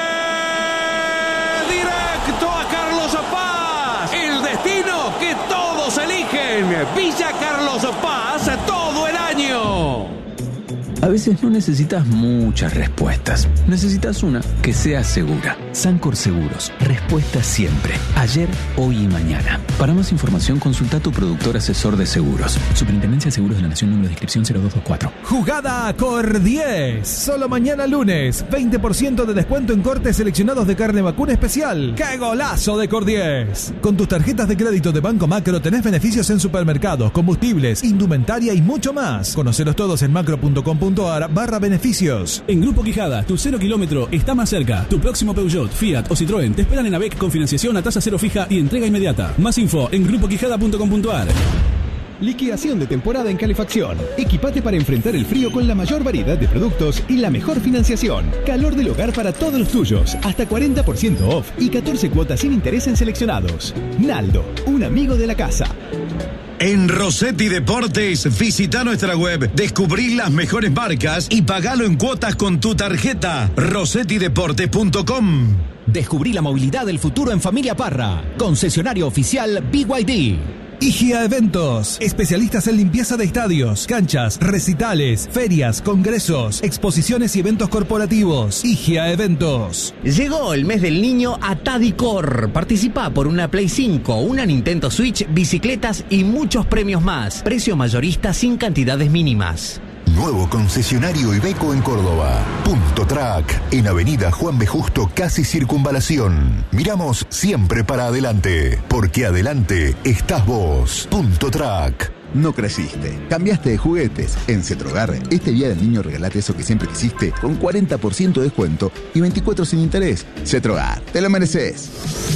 fue directo a Carlos Paz. El destino que todos eligen. Villa Carlos Paz, todo el año. A veces no necesitas muchas respuestas. Necesitas una que sea segura. Sancor Seguros. Respuesta siempre. Ayer, hoy y mañana. Para más información, consulta a tu productor asesor de seguros. Superintendencia de Seguros de la Nación, número de inscripción cero dos dos cuatro. Jugada Cor diez. Solo mañana lunes. veinte por ciento de descuento en cortes seleccionados de carne vacuna especial. ¡Qué golazo de Cor diez! Con tus tarjetas de crédito de Banco Macro tenés beneficios en supermercados, combustibles, indumentaria y mucho más. Conocelos todos en macro punto com punto a r barra beneficios. En Grupo Quijada, tu cero kilómetro está más cerca. Tu próximo Peugeot, Fiat o Citroën te esperan en AVEC con financiación a tasa cero fija y entrega inmediata. Más info en grupo quijada punto com punto a r. Liquidación de temporada en calefacción. Equipate para enfrentar el frío con la mayor variedad de productos y la mejor financiación. Calor del hogar para todos los tuyos. Hasta cuarenta por ciento off y catorce cuotas sin interés en seleccionados. Naldo, un amigo de la casa. En Rossetti Deportes, visita nuestra web, descubrí las mejores marcas y pagalo en cuotas con tu tarjeta. rossetti deportes punto com. Descubrí la movilidad del futuro en Familia Parra. Concesionario oficial B Y D. Igia Eventos, especialistas en limpieza de estadios, canchas, recitales, ferias, congresos, exposiciones y eventos corporativos. Igia Eventos. Llegó el mes del niño a Tadicor. Participa por una Play cinco, una Nintendo Switch, bicicletas y muchos premios más. Precio mayorista sin cantidades mínimas. Nuevo concesionario Iveco en Córdoba. Punto Track, en Avenida Juan B. Justo, casi Circunvalación. Miramos siempre para adelante, porque adelante estás vos. Punto Track. no creciste. Cambiaste de juguetes. En Cetrogar, este día del niño regalate eso que siempre quisiste con cuarenta por ciento de descuento y veinticuatro sin interés. Cetrogar, te lo mereces.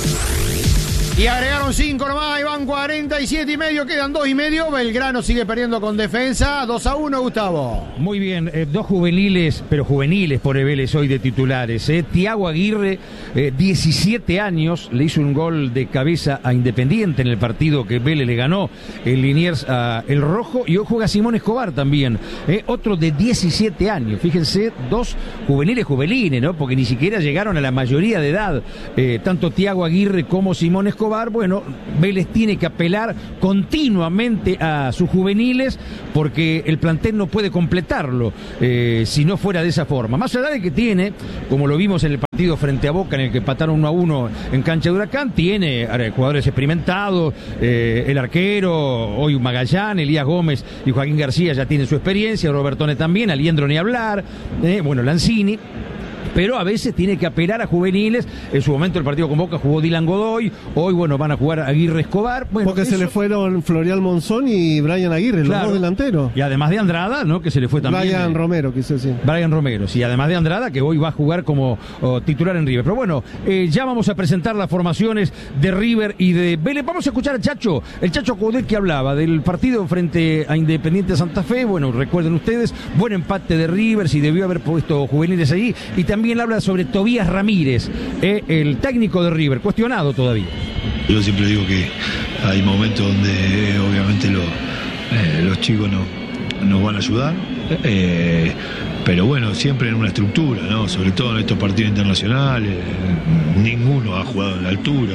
Y agregaron cinco nomás, y van cuarenta y siete y medio, quedan dos y medio. Belgrano sigue perdiendo con Defensa, dos a uno, Gustavo. Muy bien, eh, dos juveniles, pero juveniles por Vélez hoy de titulares. Eh. Tiago Aguirre, eh, diecisiete años, le hizo un gol de cabeza a Independiente en el partido que Vélez le ganó el Liniers a El Rojo, y hoy juega Simón Escobar también, eh, otro de diecisiete años. Fíjense, dos juveniles juveniles, ¿no? Porque ni siquiera llegaron a la mayoría de edad, eh, tanto Tiago Aguirre como Simón Escobar. Bueno, Vélez tiene que apelar continuamente a sus juveniles porque el plantel no puede completarlo eh, si no fuera de esa forma. Más allá de que tiene, como lo vimos en el partido frente a Boca, en el que empataron uno a uno en cancha de Huracán, tiene eh, jugadores experimentados, eh, el arquero, hoy Magallán, Elías Gómez y Joaquín García ya tienen su experiencia, Robertone también, Aliendro ni hablar, eh, bueno, Lanzini. Pero a veces tiene que apelar a juveniles. En su momento el partido con Boca jugó Dylan Godoy. Hoy, bueno, van a jugar Aguirre Escobar. Bueno, porque eso... se le fueron Florial Monzón y Brian Aguirre, claro, los dos delanteros. Y además de Andrada, ¿no? Que se le fue también. Brian eh... Romero, quise decir. Brian Romero, sí, además de Andrada, que hoy va a jugar como oh, titular en River. Pero bueno, eh, ya vamos a presentar las formaciones de River y de Vélez. Vamos a escuchar al Chacho, el Chacho Coudet, que hablaba del partido frente a Independiente Santa Fe. Bueno, recuerden ustedes, buen empate de River, si debió haber puesto juveniles ahí. Y también habla sobre Tobías Ramírez, eh, el técnico de River, cuestionado todavía. Yo siempre digo que hay momentos donde eh, obviamente lo, eh, los chicos no, nos van a ayudar, eh, pero bueno, siempre en una estructura, ¿no? Sobre todo en estos partidos internacionales, eh, ninguno ha jugado en la altura,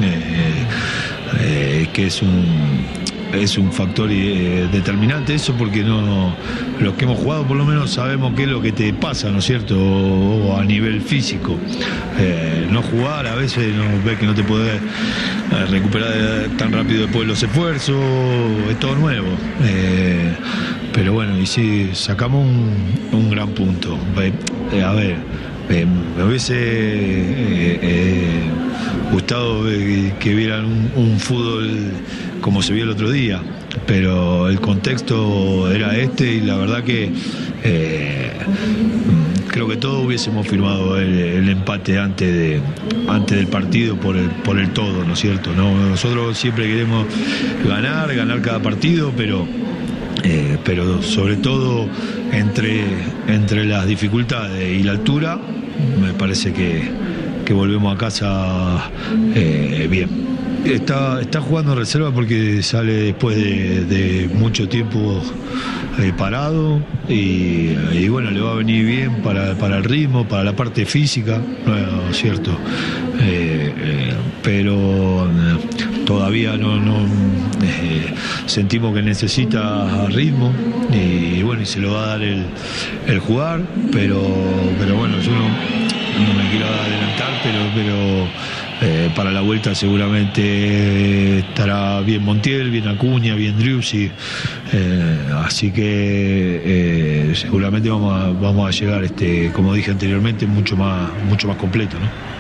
eh, eh, que es un... es un factor eh, determinante eso, porque no los que hemos jugado por lo menos sabemos qué es lo que te pasa, ¿no es cierto? O, o a nivel físico, eh, no jugar a veces no ves que no te podés eh, recuperar tan rápido después de los esfuerzos, es todo nuevo, eh, pero bueno, y sí sacamos un, un gran punto. Eh, a ver, eh, me hubiese eh, eh, gustado eh, que vieran un, un fútbol como se vio el otro día, pero el contexto era este y la verdad que eh, creo que todos hubiésemos firmado el, el empate antes de antes del partido por el por el todo, ¿no es cierto? ¿No? Nosotros siempre queremos ganar, ganar cada partido, pero eh, pero sobre todo entre entre las dificultades y la altura, me parece que, que volvemos a casa eh, bien. Está, está jugando en reserva porque sale después de, de mucho tiempo eh, parado y, y bueno, le va a venir bien para, para el ritmo, para la parte física, ¿no es cierto? Eh, eh, pero eh, todavía no, no eh, sentimos que necesita ritmo y, y bueno, y se lo va a dar el, el jugar, pero, pero bueno, yo no, no me quiero adelantar, pero... pero Eh, para la vuelta seguramente estará bien Montiel, bien Acuña, bien Driussi, eh, así que eh, seguramente vamos a, vamos a llegar, este, como dije anteriormente, mucho más, mucho más completo, ¿no?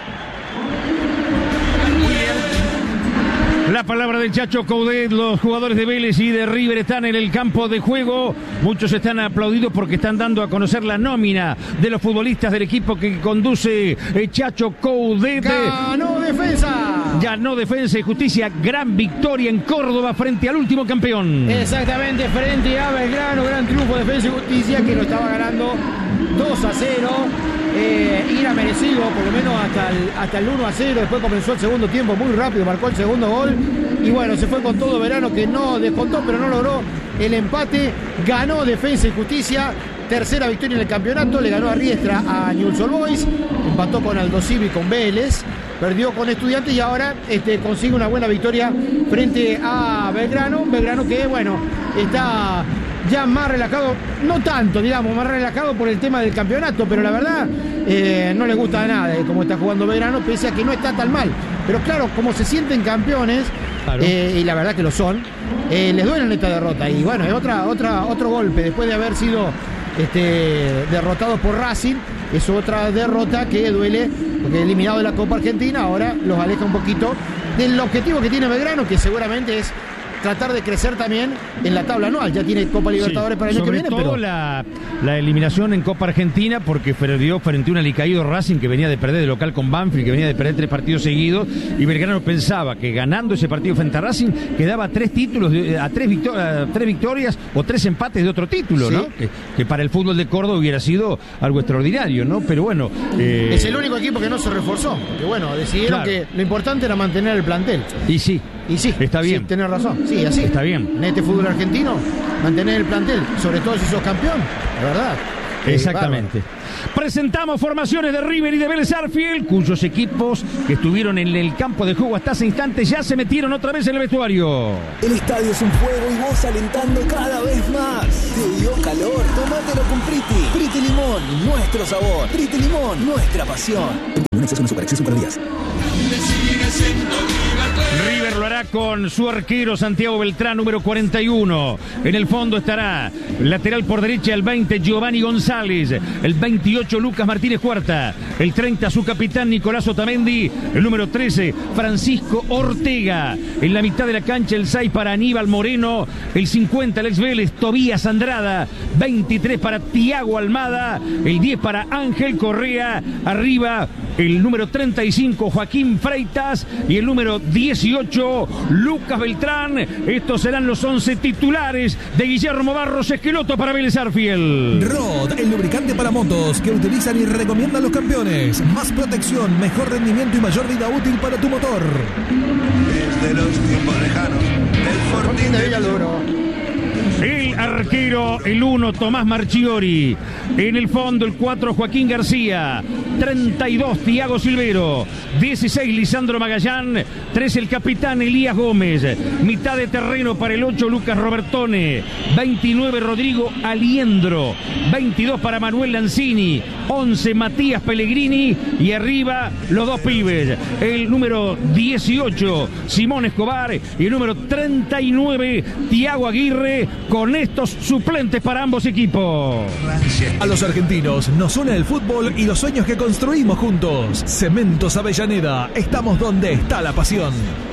La palabra del Chacho Coudet. Los jugadores de Vélez y de River están en el campo de juego. Muchos están aplaudidos porque están dando a conocer la nómina de los futbolistas del equipo que conduce el Chacho Coudet. ¡Ganó Defensa! Ganó Defensa y Justicia. Gran victoria en Córdoba frente al último campeón. Exactamente, frente a Belgrano. Gran triunfo de Defensa y Justicia, que lo estaba ganando dos a cero. Eh, era merecido, por lo menos hasta el, hasta el uno a cero. Después comenzó el segundo tiempo muy rápido, marcó el segundo gol y bueno, se fue con todo Belgrano, que no descontó pero no logró el empate. Ganó Defensa y Justicia, tercera victoria en el campeonato. Le ganó a Riestra a Newell's Old Boys, empató con Aldo Civi y con Vélez, perdió con Estudiantes y ahora este, consigue una buena victoria frente a Belgrano. Belgrano que bueno, está ya más relajado, no tanto, digamos, más relajado por el tema del campeonato, pero la verdad eh, no le gusta nada de cómo está jugando Belgrano, pese a que no está tan mal. Pero claro, como se sienten campeones, claro. eh, y la verdad que lo son, eh, les duele esta derrota. Y bueno, es otra, otra, otro golpe, después de haber sido este, derrotados por Racing, es otra derrota que duele, porque eliminado de la Copa Argentina, ahora los aleja un poquito del objetivo que tiene Belgrano, que seguramente es tratar de crecer también en la tabla anual. Ya tiene Copa Libertadores Sí, para el año que sobre viene, todo pero la, la eliminación en Copa Argentina, porque perdió frente a un alicaído Racing que venía de perder de local con Banfield, que venía de perder tres partidos seguidos, y Belgrano pensaba que ganando ese partido frente a Racing quedaba tres títulos, a tres, victor a tres victorias o tres empates de otro título, ¿sí? ¿no? Que, que para el fútbol de Córdoba hubiera sido algo extraordinario, ¿no? Pero bueno... Eh... Es el único equipo que no se reforzó, que bueno, decidieron Claro. que lo importante era mantener el plantel. Y sí, Y sí, está bien. Sí, tenés razón. Sí, así. Está bien. En este fútbol argentino, mantener el plantel, sobre todo si sos campeón, la verdad. Exactamente. Presentamos formaciones de River y de Vélez Sarsfield, cuyos equipos que estuvieron en el campo de juego hasta ese instante ya se metieron otra vez en el vestuario. El estadio es un juego y vos alentando cada vez más. ¿Te dio calor? Tómatelo con Priti. Priti Limón, nuestro sabor. Priti Limón, nuestra pasión. Un exceso de azúcar, exceso para días. River lo hará con su arquero Santiago Beltrán, número cuarenta y uno. En el fondo estará lateral por derecha el veinte, Giovanni González. El veintiocho, Lucas Martínez Cuarta. El treinta, su capitán Nicolás Otamendi. El número trece, Francisco Ortega. En la mitad de la cancha el seis para Aníbal Moreno. El cincuenta, Alex Vélez, Tobías Andrada. veintitrés para Tiago Almada. El diez para Ángel Correa. Arriba el número treinta y cinco, Joaquín Freitas. Y el número dieciocho, Lucas Beltrán. Estos serán los once titulares de Guillermo Barros Esqueloto para Vélez Sarsfield. Rod, el lubricante para motos que utilizan y recomiendan los campeones. Más protección, mejor rendimiento y mayor vida útil para tu motor. Desde los tiempos lejanos, el Fortín de Villaluro. El arquero, el uno, Tomás Marchiori. En el fondo, el cuatro, Joaquín García. treinta y dos, Tiago Silvero. dieciséis, Lisandro Magallán. trece, el capitán Elías Gómez. Mitad de terreno para el ocho, Lucas Robertone. veintinueve, Rodrigo Aliendro. veintidós para Manuel Lanzini. once, Matías Pellegrini. Y arriba, los dos pibes. El número dieciocho, Simón Escobar. Y el número treinta y nueve, Tiago Aguirre. Con estos suplentes para ambos equipos. A los argentinos nos une el fútbol y los sueños que construimos juntos. Cementos Avellaneda, estamos donde está la pasión.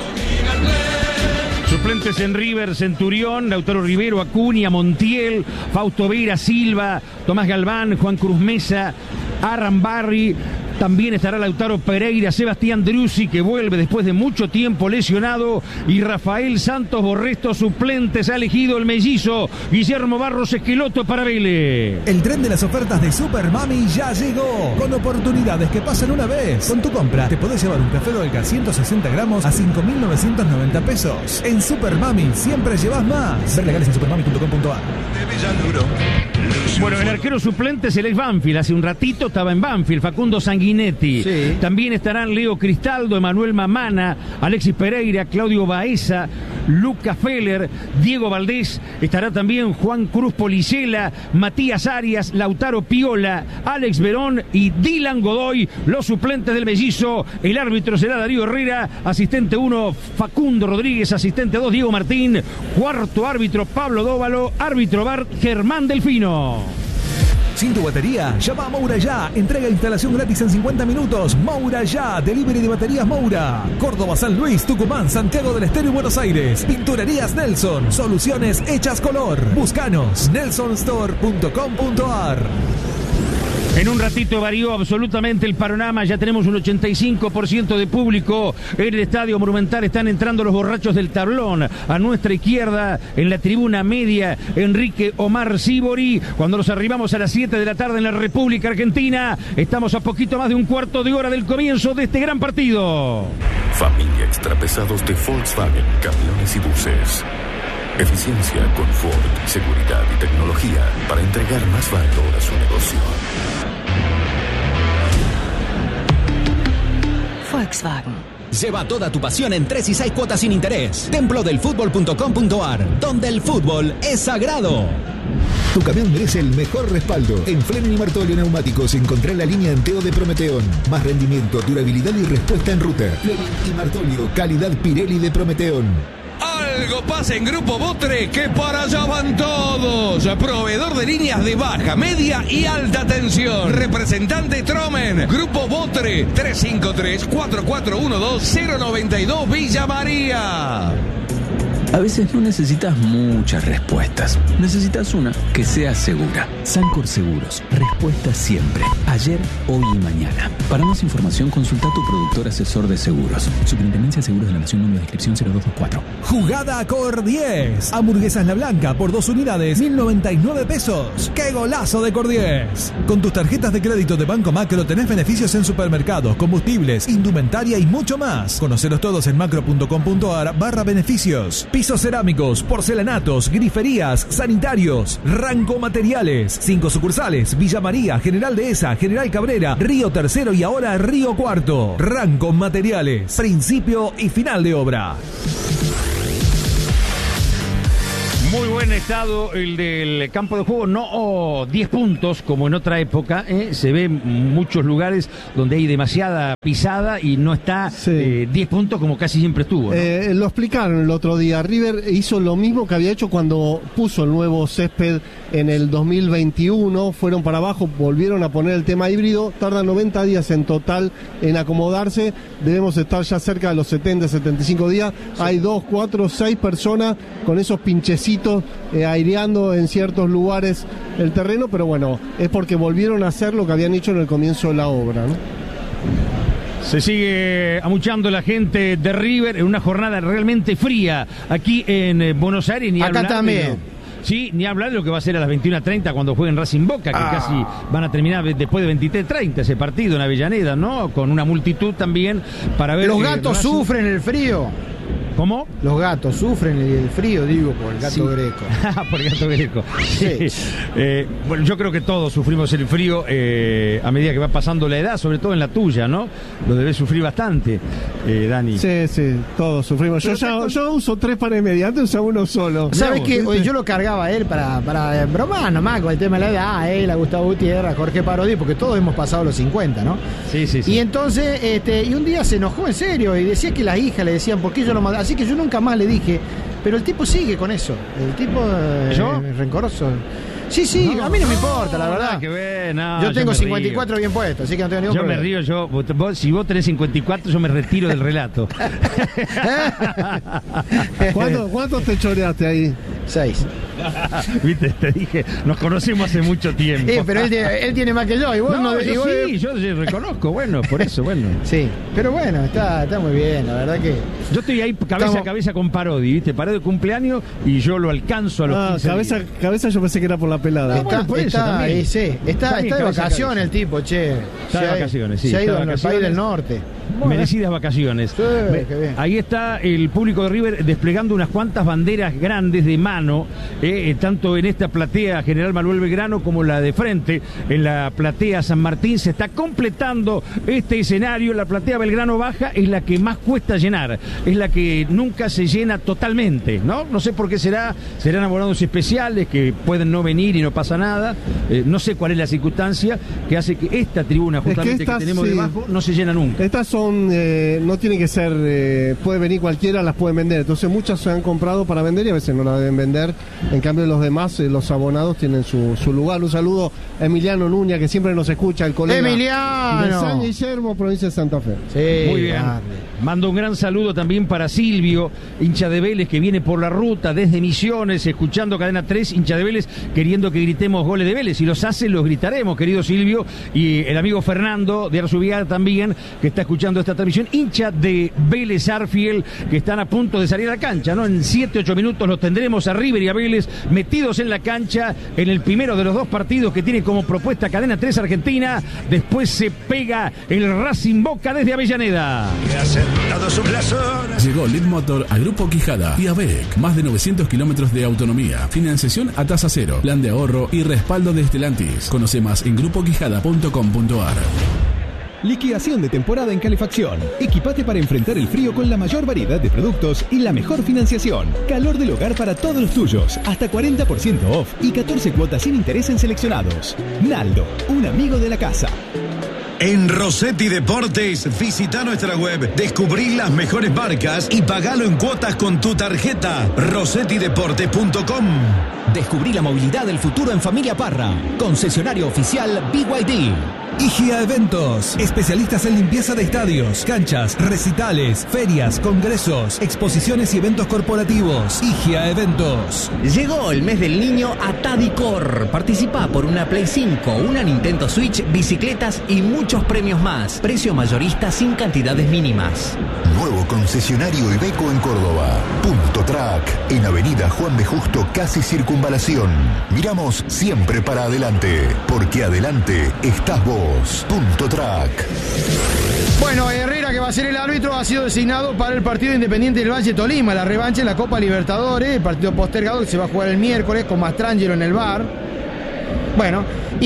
Suplentes en River, Centurión, Lautaro Rivero, Acuña, Montiel, Fausto Vera, Silva, Tomás Galván, Juan Cruz Mesa, Arrambarri. También estará Lautaro Pereira, Sebastián Driussi, que vuelve después de mucho tiempo lesionado, y Rafael Santos Borresto, suplentes. Ha elegido el mellizo Guillermo Barros Esqueloto para Vélez. El tren de las ofertas de Super Mami ya llegó, con oportunidades que pasan una vez. Con tu compra te podés llevar un café Dolca ciento sesenta gramos a cinco mil novecientos noventa pesos. En Super Mami siempre llevas más. Ver legales en supermami punto com punto a r. Bueno, el arquero suplente es el ex Banfield. Hace un ratito estaba en Banfield, Facundo Sanguinetti. Sí. También estarán Leo Cristaldo, Emanuel Mamana, Alexis Pereira, Claudio Baeza, Lucas Feller, Diego Valdés. Estará también Juan Cruz Policela, Matías Arias, Lautaro Piola, Alex Verón y Dylan Godoy, los suplentes del mellizo. El árbitro será Darío Herrera, asistente uno Facundo Rodríguez, asistente dos Diego Martín, cuarto árbitro Pablo Dóvalo, árbitro V A R Germán Delfino. Sin tu batería, llama a Moura Ya. Entrega e instalación gratis en cincuenta minutos. Moura Ya. Delivery de baterías Moura. Córdoba, San Luis, Tucumán, Santiago del Estero y Buenos Aires. Pinturerías Nelson. Soluciones hechas color. Búscanos. nelson store punto com punto a r. En un ratito varió absolutamente el panorama. Ya tenemos un ochenta y cinco por ciento de público en el Estadio Monumental. Están entrando los borrachos del tablón. A nuestra izquierda, en la tribuna media, Enrique Omar Sibori. Cuando nos arribamos a las siete de la tarde en la República Argentina, estamos a poquito más de un cuarto de hora del comienzo de este gran partido. Familia Extrapesados de Volkswagen, camiones y buses. Eficiencia, confort, seguridad y tecnología para entregar más valor a su negocio. Volkswagen. Lleva toda tu pasión en tres y seis cuotas sin interés. templo del fútbol punto com punto a r, donde el fútbol es sagrado. Tu camión merece el mejor respaldo. En Flenin y Martolio Neumáticos encontrá la línea Enteo de Prometeón. Más rendimiento, durabilidad y respuesta en ruta. Flenin y Martolio, calidad Pirelli de Prometeón. Algo pasa en Grupo Botre, que para allá van todos. Proveedor de líneas de baja, media y alta tensión. Representante Tromen. Grupo Botre, tres cinco tres, cuatro cuatro uno dos, cero nueve dos, Villa María. A veces no necesitas muchas respuestas. Necesitas una que sea segura. Sancor Seguros. Respuesta siempre. Ayer, hoy y mañana. Para más información, consulta a tu productor asesor de seguros. Superintendencia de Seguros de la Nación, número de inscripción cero dos dos cuatro. Jugada Cor diez. Hamburguesas La Blanca por dos unidades, mil noventa y nueve pesos. ¡Qué golazo de Cor diez! Con tus tarjetas de crédito de Banco Macro tenés beneficios en supermercados, combustibles, indumentaria y mucho más. Conocelos todos en macro.com.ar barra beneficios. Pisos cerámicos, porcelanatos, griferías, sanitarios. Ranco Materiales. Cinco sucursales: Villa María, General Dehesa, General Cabrera, Río Tercero y ahora Río Cuarto. Ranco Materiales. Principio y final de obra. Muy buen estado el del campo de juego, no oh, diez puntos como en otra época, ¿eh? Se ve en muchos lugares donde hay demasiada pisada y no está sí. eh, diez puntos como casi siempre estuvo, ¿no? Eh, lo explicaron el otro día, River hizo lo mismo que había hecho cuando puso el nuevo césped en el dos mil veintiuno, fueron para abajo, volvieron a poner el tema híbrido, tarda noventa días en total en acomodarse, debemos estar ya cerca de los setenta, setenta y cinco días, sí. Hay dos, cuatro, seis personas con esos pinchecitos Eh, aireando en ciertos lugares el terreno, pero bueno, es porque volvieron a hacer lo que habían hecho en el comienzo de la obra, ¿no? Se sigue amuchando la gente de River en una jornada realmente fría aquí en eh, Buenos Aires. Ni acá también. De, sí, ni hablar de lo que va a ser a las veintiuna treinta cuando jueguen Racing Boca, que ah. casi van a terminar después de veintitrés treinta ese partido en Avellaneda, ¿no? Con una multitud también para ver. Los gatos Racing... sufren el frío. ¿Cómo? Los gatos sufren el frío, digo, por el gato sí. greco. Por el gato greco. Sí. Eh, bueno, yo creo que todos sufrimos el frío eh, a medida que va pasando la edad, sobre todo en la tuya, ¿no? Lo debes sufrir bastante, eh, Dani. Sí, sí, todos sufrimos. Yo, ya, yo uso tres pares mediantes, uso uno solo. ¿Sabes qué? Oye, yo lo cargaba a él para, para bromar nomás con el tema de la edad, a él, a Gustavo Gutiérrez, a Jorge Parodi, porque todos hemos pasado los cincuenta, ¿no? Sí, sí, sí. Y entonces, este, y un día se enojó en serio y decía que las hijas le decían, ¿por qué yo lo mandaba? Así que yo nunca más le dije, pero el tipo sigue con eso. El tipo eh, ¿Yo? rencoroso. Sí, sí, no, a mí no me importa, la verdad. Que ver, no, yo tengo yo cincuenta y cuatro bien puestos, así que no tengo ningún yo problema. Yo me río, yo, vos, si vos tenés cincuenta y cuatro, yo me retiro del relato. ¿Cuántos cuánto te choreaste ahí? Seis. Viste, te dije, nos conocemos hace mucho tiempo. Eh, pero él, él tiene más que yo, y vos no. no yo y vos, sí, yo sí reconozco, bueno, por eso, bueno. Sí, pero bueno, está, está muy bien, la verdad que. Yo estoy ahí cabeza Estamos... a cabeza con Parodi, ¿viste? Parodi de cumpleaños y yo lo alcanzo a los ah, quince cabeza, días. Cabeza yo pensé que era por la pelada. Está, bueno, por está, eso, sí, está, está, está de vacaciones el tipo, che. Está de vacaciones, sí. Se ha ido al país del norte. Bueno, merecidas vacaciones. Sí, qué bien. Ahí está el público de River desplegando unas cuantas banderas grandes de mano, eh, tanto en esta platea General Manuel Belgrano como la de frente, en la platea San Martín. Se está completando este escenario. La platea Belgrano Baja es la que más cuesta llenar, es la que nunca se llena totalmente, ¿no? No sé por qué será, serán abonados especiales que pueden no venir y no pasa nada. Eh, no sé cuál es la circunstancia que hace que esta tribuna justamente es que, estas, que tenemos sí, debajo no se llena nunca. Estas son, eh, no tienen que ser, eh, puede venir cualquiera, las pueden vender. Entonces muchas se han comprado para vender y a veces no las deben vender. En cambio los demás, eh, los abonados tienen su, su lugar. Un saludo a Emiliano Nuña, que siempre nos escucha, el colega Emiliano de San Guillermo, provincia de Santa Fe. Sí, muy bien. Madre. Mando un gran saludo también para Silvio, hincha de Vélez, que viene por la ruta desde Misiones, escuchando Cadena tres, hincha de Vélez, queriendo que gritemos goles de Vélez. Si los hace, los gritaremos, querido Silvio. Y el amigo Fernando de Arzubiar también, que está escuchando esta transmisión, hincha de Vélez Arfiel, que están a punto de salir a la cancha, ¿no? En siete, ocho minutos los tendremos a River y a Vélez metidos en la cancha en el primero de los dos partidos que tiene como propuesta Cadena tres Argentina. Después se pega el Racing Boca desde Avellaneda. Llegó Lead Motor a Grupo Quijada y a B E C. Más de novecientos kilómetros de autonomía, financiación a tasa cero, plan de ahorro y respaldo de Stellantis. Conoce más en grupo quijada punto com punto a r. Liquidación de temporada en calefacción. Equipate para enfrentar el frío con la mayor variedad de productos y la mejor financiación. Calor del hogar para todos los tuyos. Hasta cuarenta por ciento off y catorce cuotas sin interés en seleccionados. Naldo, un amigo de la casa. En Rossetti Deportes, visita nuestra web, descubrí las mejores marcas y pagalo en cuotas con tu tarjeta. rossetti deportes punto com. Descubrí la movilidad del futuro en Familia Parra. Concesionario oficial B Y D. Igia Eventos, especialistas en limpieza de estadios, canchas, recitales, ferias, congresos, exposiciones y eventos corporativos. Igia Eventos. Llegó el mes del niño a Tadicor. Participa por una Play cinco, una Nintendo Switch, bicicletas y muchos premios más. Precio mayorista sin cantidades mínimas. Nuevo concesionario Iveco en Córdoba. Punto Track, en Avenida Juan B. Justo, casi Circunvalación. Miramos siempre para adelante, porque adelante estás vos. Punto Track. Bueno, Herrera, que va a ser el árbitro, ha sido designado para el partido Independiente del Valle Tolima, la revancha en la Copa Libertadores, el partido postergado que se va a jugar el miércoles con Mastrangelo en el V A R. Bueno,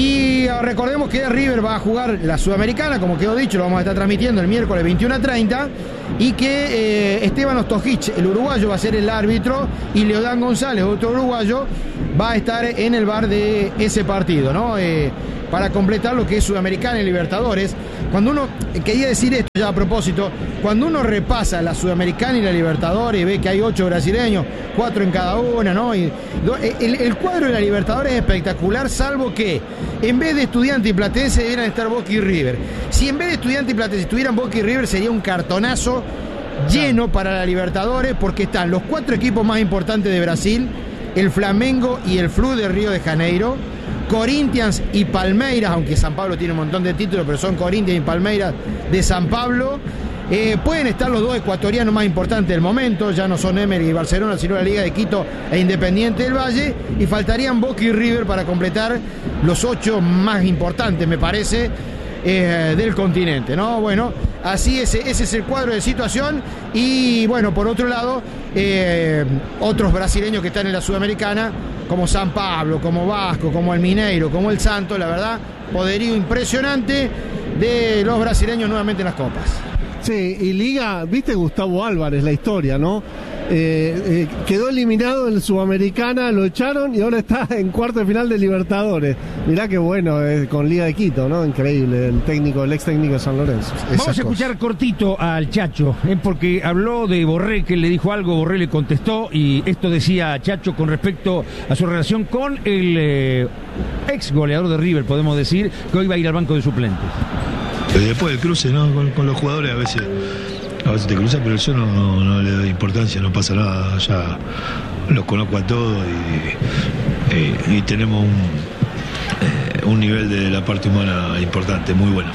y recordemos que River va a jugar la Sudamericana, como quedó dicho, lo vamos a estar transmitiendo el miércoles veintiuno a treinta, y que eh, Esteban Ostojic, el uruguayo, va a ser el árbitro, y Leodán González, otro uruguayo, va a estar en el V A R de ese partido, ¿no? Eh, para completar lo que es Sudamericana y Libertadores. Cuando uno, quería decir esto ya a propósito, cuando uno repasa la Sudamericana y la Libertadores y ve que hay ocho brasileños, cuatro en cada una, ¿no? Y el, el cuadro de la Libertadores es espectacular, salvo que en vez de Estudiantes y Platense debieran estar Boca y River. Si en vez de Estudiantes y Platense estuvieran Boca y River, sería un cartonazo lleno para la Libertadores, porque están los cuatro equipos más importantes de Brasil, el Flamengo y el Flu de Río de Janeiro, Corinthians y Palmeiras, aunque San Pablo tiene un montón de títulos, pero son Corinthians y Palmeiras de San Pablo. Eh, pueden estar los dos ecuatorianos más importantes del momento, ya no son Emelec y Barcelona, sino la Liga de Quito e Independiente del Valle, y faltarían Boca y River para completar los ocho más importantes, me parece, eh, del continente, ¿no? Bueno, así es, ese es el cuadro de situación. Y bueno, por otro lado, eh, otros brasileños que están en la Sudamericana, como San Pablo, como Vasco, como el Mineiro, como el Santos, la verdad, poderío impresionante de los brasileños nuevamente en las copas. Sí, y Liga, viste Gustavo Álvarez, la historia, ¿no? Eh, eh, quedó eliminado en Sudamericana, lo echaron y ahora está en cuarto de final de Libertadores. Mirá qué bueno, eh, con Liga de Quito, ¿no? Increíble, el técnico, el ex técnico de San Lorenzo. Vamos a escuchar cortito al Chacho, eh, porque habló de Borré, que le dijo algo, Borré le contestó, y esto decía Chacho con respecto a su relación con el eh, ex goleador de River, podemos decir, que hoy va a ir al banco de suplentes. Después del cruce, ¿no? Con, con los jugadores a veces a veces te cruzan, pero yo no, no, no le doy importancia, no pasa nada, ya los conozco a todos y, y, y tenemos un, eh, un nivel de la parte humana importante, muy bueno.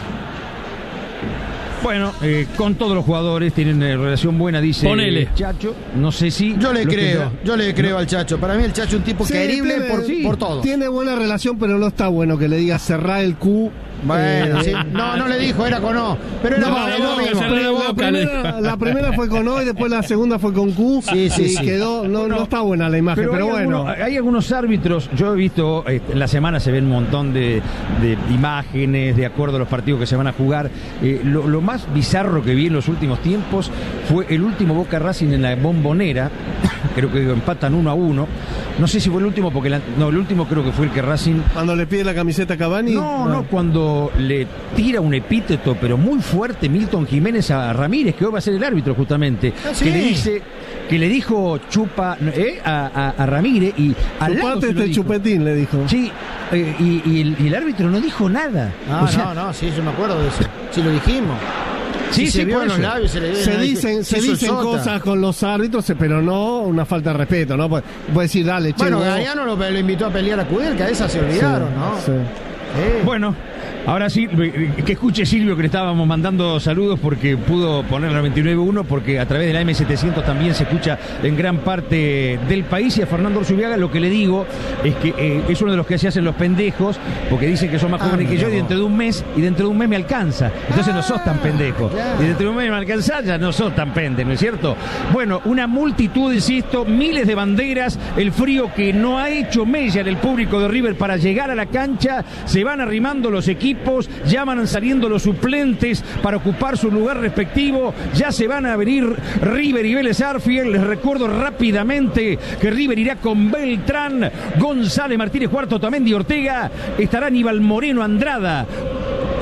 Bueno, eh, con todos los jugadores tienen eh, relación buena, dice Ponele. Chacho. No sé si... Yo le creo, yo le creo al Chacho. Para mí el Chacho es un tipo Sí, querible tiene- por, sí, por todo. Tiene buena relación, pero no está bueno que le diga cerrar el Q. Bueno, Eh, sí. No, no le dijo, era con O. Pero era No, con no, lo mismo. la, la primera, la primera fue con O y después la segunda fue con Q. Sí, sí, y sí. quedó, no, no está buena la imagen, pero, hay bueno. algunos- hay algunos árbitros, yo he visto, eh, en la semana se ven un montón de, de imágenes de acuerdo a los partidos que se van a jugar. Eh, lo, lo más bizarro que vi en los últimos tiempos fue el último Boca Racing en la Bombonera. Creo que empatan uno a uno. No sé si fue el último, porque la- no, el último creo que fue el que Racing... Cuando le pide la camiseta a Cavani. No, no, cuando le tira un epíteto, pero muy fuerte, Milton Jiménez a Ramírez, que hoy va a ser el árbitro justamente, Ah, sí. que le dice, que le dijo chupa eh, a, a- a Ramírez y al lado Chupate se lo este dijo. chupetín, le dijo. Sí, eh, y, y el, y el árbitro no dijo nada. No, O sea, no, no, sí, yo me acuerdo de eso. Sí lo dijimos. Sí, Sí, sí, se vio por en los eso. labios, se le ve. Se ¿no? dicen, se hizo el dicen sota. cosas con los árbitros, pero no una falta de respeto, ¿no? Puede, puede decir, dale, che. Bueno, vos- Galeano lo, lo invitó a pelear a Kudelka, esas se olvidaron, Sí, ¿no? sí. Eh. Bueno, ahora sí, que escuche Silvio, que le estábamos mandando saludos porque pudo poner la veintinueve uno, porque a través de la eme setecientos también se escucha en gran parte del país. Y a Fernando Orzubiaga lo que le digo es que eh, es uno de los que se hacen los pendejos, porque dicen que son más Ah, jóvenes que mira yo, y vos. dentro de un mes, y dentro de un mes me alcanza. Entonces no sos tan pendejo. claro. Y dentro de un mes me alcanza, ya no sos tan pendejo, ¿no es cierto? Bueno, una multitud, insisto, miles de banderas, el frío que no ha hecho mella en el público de River para llegar a la cancha, se van arrimando los equipos, ya van saliendo los suplentes para ocupar su lugar respectivo, ya se van a venir River y Vélez Arfield. Les recuerdo rápidamente que River irá con Beltrán, González, Martínez, Cuarto, Tamendi, Ortega, estará Aníbal Moreno, Andrada,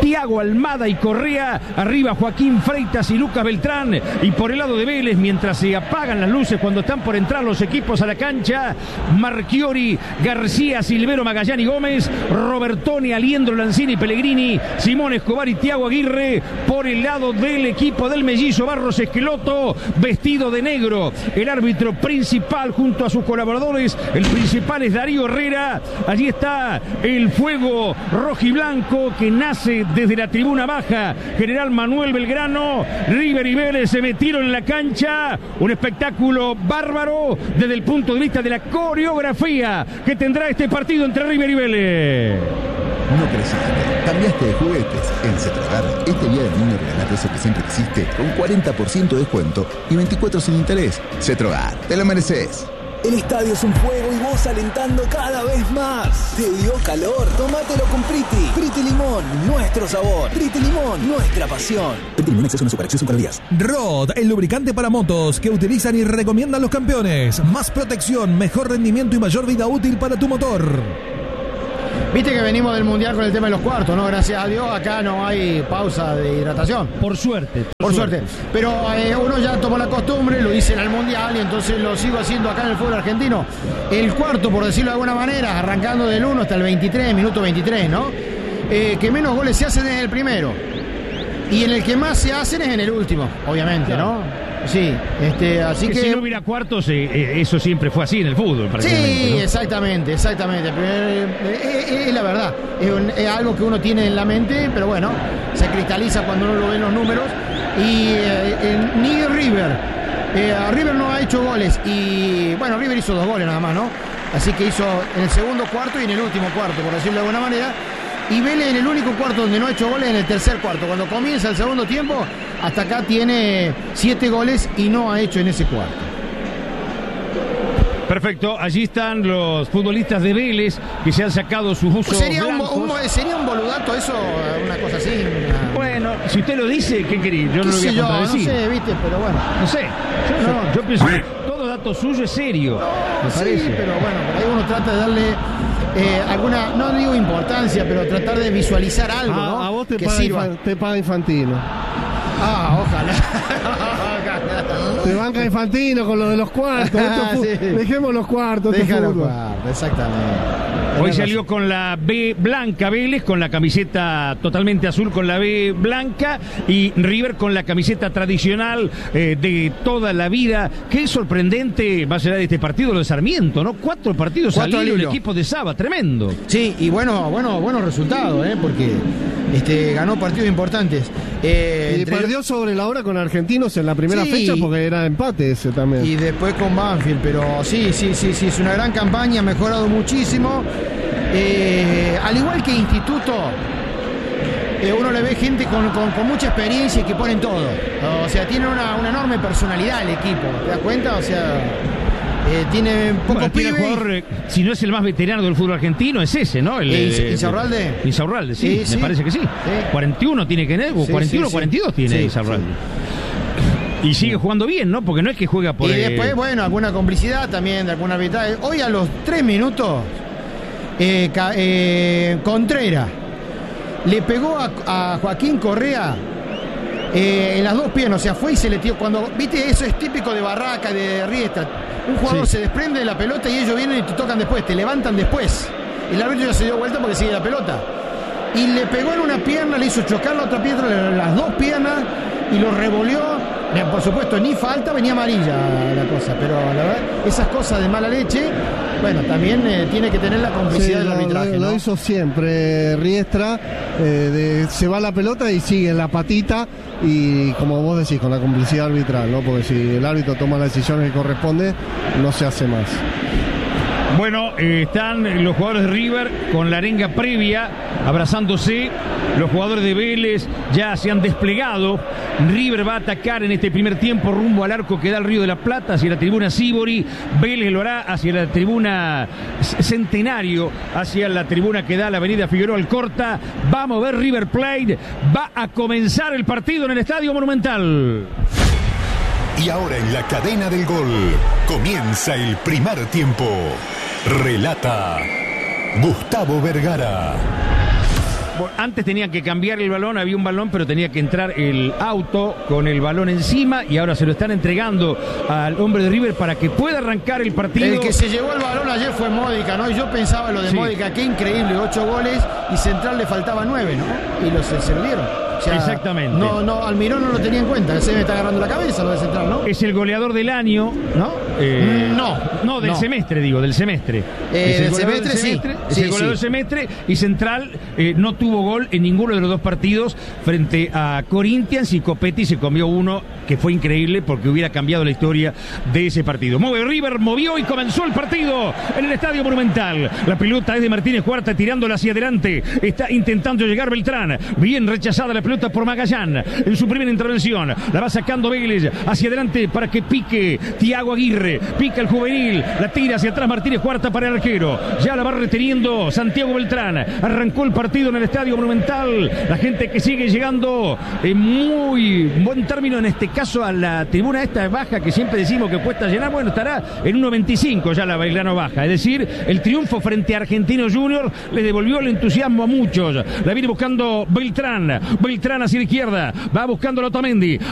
Tiago Almada y Correa, arriba Joaquín Freitas y Lucas Beltrán, y por el lado de Vélez, mientras se apagan las luces cuando están por entrar los equipos a la cancha, Marchiori, García, Silvero, Magallán y Gómez, Robertoni, Aliendro, Lanzini, Pellegrini, Simón Escobar y Tiago Aguirre. Por el lado del equipo del mellizo, Barros Esqueloto, vestido de negro, el árbitro principal junto a sus colaboradores. El principal es Darío Herrera. Allí está el fuego rojiblanco que nace desde la tribuna baja. General Manuel Belgrano, River y Vélez se metieron en la cancha. Un espectáculo bárbaro desde el punto de vista de la coreografía que tendrá este partido entre River y Vélez. No creciste, cambiaste de juguetes. En Cetrogar, este día del niño regalate eso que siempre quisiste con cuarenta por ciento de descuento y veinticuatro sin interés. Cetrogar, te lo mereces. El estadio es un juego y vos alentando cada vez más. ¿Te dio calor? Tómatelo con Priti. Priti Limón, nuestro sabor. Priti Limón, nuestra pasión. Priti Limón Exceso, una superacción cinco días. Rod, el lubricante para motos que utilizan y recomiendan los campeones. Más protección, mejor rendimiento y mayor vida útil para tu motor. Viste que venimos del Mundial con el tema de los cuartos, ¿no? Gracias a Dios, acá no hay pausa de hidratación. Por suerte. Por, por suerte. suerte. Pero eh, uno ya tomó la costumbre, lo hice en el Mundial y entonces lo sigo haciendo acá en el fútbol argentino. El cuarto, por decirlo de alguna manera, arrancando del uno hasta el veintitrés, minuto veintitrés, ¿no? Eh, que menos goles se hacen en el primero. Y en el que más se hacen es en el último, obviamente, claro. ¿no? Sí, este, así que... que... Si no hubiera cuartos, eh, eh, eso siempre fue así en el fútbol, sí, ¿no? exactamente, exactamente. Pero, eh, eh, es la verdad, es, un, es algo que uno tiene en la mente, pero bueno, se cristaliza cuando uno lo ve en los números. Y eh, eh, ni River, eh, River no ha hecho goles, y bueno, River hizo dos goles nada más, ¿no? Así que hizo en el segundo cuarto y en el último cuarto, por decirlo de alguna manera. Y Vélez en el único cuarto donde no ha hecho goles en el tercer cuarto. Cuando comienza el segundo tiempo, hasta acá tiene siete goles y no ha hecho en ese cuarto. Perfecto, allí están los futbolistas de Vélez que se han sacado sus usos sería un, blancos. un, sería un boludato eso, una cosa así. Una... Bueno, si usted lo dice, ¿qué quería? Yo no lo voy a contradecir. No sé, viste, pero bueno. No sé, yo, no, yo pienso que todo dato suyo es serio, no, me sí, parece. Pero bueno, por ahí uno trata de darle eh, alguna, no digo importancia, pero tratar de visualizar algo, ah, ¿no? A vos te que paga, sirva. Infan, te paga Infantino. Ah, ojalá. Te banca Infantino con lo de los cuartos. Ah, fu- sí. Dejemos los cuartos. Deja este los fútbol. cuartos, exactamente. Hoy salió con la B blanca Vélez, con la camiseta totalmente azul con la B blanca, y River con la camiseta tradicional eh, de toda la vida. Qué sorprendente va a ser de este partido lo de Sarmiento, ¿no? Cuatro partidos Cuatro al hilo al el hilo. equipo de Saba, tremendo. Sí, y bueno, bueno, buenos resultados, ¿eh? Porque este, ganó partidos importantes. Eh, Y entre- perdió sobre la hora con Argentinos en la primera Sí. fecha porque era empate ese también. Y después con Banfield, pero sí, sí, sí, sí, es una gran campaña, ha mejorado muchísimo. Eh, al igual que Instituto, eh, uno le ve gente con, con, con mucha experiencia y que ponen todo. O sea, tiene una, una enorme personalidad el equipo, ¿te das cuenta? O sea, eh, tiene pocos Bueno, tiene pibes. jugador, eh, si no es el más veterano del fútbol argentino, es ese, ¿no? El, ¿Insa- eh, Insaurralde? Insaurralde, sí, Sí, me sí. parece que sí. Sí. cuarenta y uno tiene que tener, o Sí, cuarenta y uno, sí, sí. cuarenta y dos tiene Sí, Insaurralde. Y sigue jugando bien, ¿no? Porque no es que juega por... Y eh, después, bueno, alguna complicidad también de alguna arbitraje. Hoy a los tres minutos, eh, Ca- eh, Contreras le pegó a, a Joaquín Correa eh, en las dos piernas, o sea, fue y se le tiró. Cuando, viste, eso es típico de Barraca, de Riestra. Un jugador Sí. se desprende de la pelota y ellos vienen y te tocan después, te levantan después. El árbitro ya se dio vuelta porque sigue la pelota. Y le pegó en una pierna, le hizo chocar la otra pierna, las dos piernas, y lo revolvió. Bien, por supuesto, ni falta, venía amarilla la cosa, pero la verdad, esas cosas de mala leche, bueno, también eh, tiene que tener la complicidad Sí, del lo, arbitraje, lo- ¿no? lo hizo siempre Riestra, eh, de- se va la pelota y sigue la patita, y como vos decís, con la complicidad arbitral, ¿no? Porque si el árbitro toma la decisión que corresponde, no se hace más. Bueno, eh, están los jugadores de River con la arenga previa, abrazándose. Los jugadores de Vélez ya se han desplegado. River va a atacar en este primer tiempo rumbo al arco que da el Río de la Plata, hacia la tribuna Sibori. Vélez lo hará hacia la tribuna Centenario, hacia la tribuna que da la avenida Figueroa Alcorta. Vamos a ver River Plate. Va a comenzar el partido en el Estadio Monumental. Y ahora en la cadena del gol comienza el primer tiempo. Relata Gustavo Vergara. Antes tenían que cambiar el balón, había un balón, pero tenía que entrar el auto con el balón encima y ahora se lo están entregando al hombre de River para que pueda arrancar el partido. El que se llevó el balón ayer fue Módica, ¿no? Y yo pensaba lo de Sí. Módica, qué increíble, ocho goles y Central le faltaba nueve, ¿no? Y los se, se lo dieron. O sea, Exactamente. No, no, Almirón no lo tenía en cuenta, se me está agarrando la cabeza lo de Central, ¿no? Es el goleador del año, ¿no? Eh, no. No, del no. semestre, digo, del semestre. Eh, Es el del goleador semestre, sí. Es Sí, el goleador sí. del semestre y Central eh, no tuvo gol en ninguno de los dos partidos frente a Corinthians y Copetti se comió uno que fue increíble porque hubiera cambiado la historia de ese partido. Mueve River, movió y comenzó el partido en el Estadio Monumental. La pelota es de Martínez Cuarta tirándola hacia adelante. Está intentando llegar Beltrán. Bien rechazada la pelota por Magallán en su primera intervención. La va sacando Vélez hacia adelante para que pique Thiago Aguirre. Pica el juvenil. La tira hacia atrás Martínez Cuarta para el arquero. Ya la va reteniendo Santiago Beltrán. Arrancó el partido en el Estadio Monumental. La gente que sigue llegando en muy buen término, en este caso a la tribuna esta baja que siempre decimos que cuesta llenar. Bueno, estará en uno veinticinco ya la Belgrano baja. Es decir, el triunfo frente a Argentinos Juniors le devolvió el entusiasmo a muchos. La viene buscando Beltrán. Beltrán hacia la izquierda. Va buscando a Otamendi.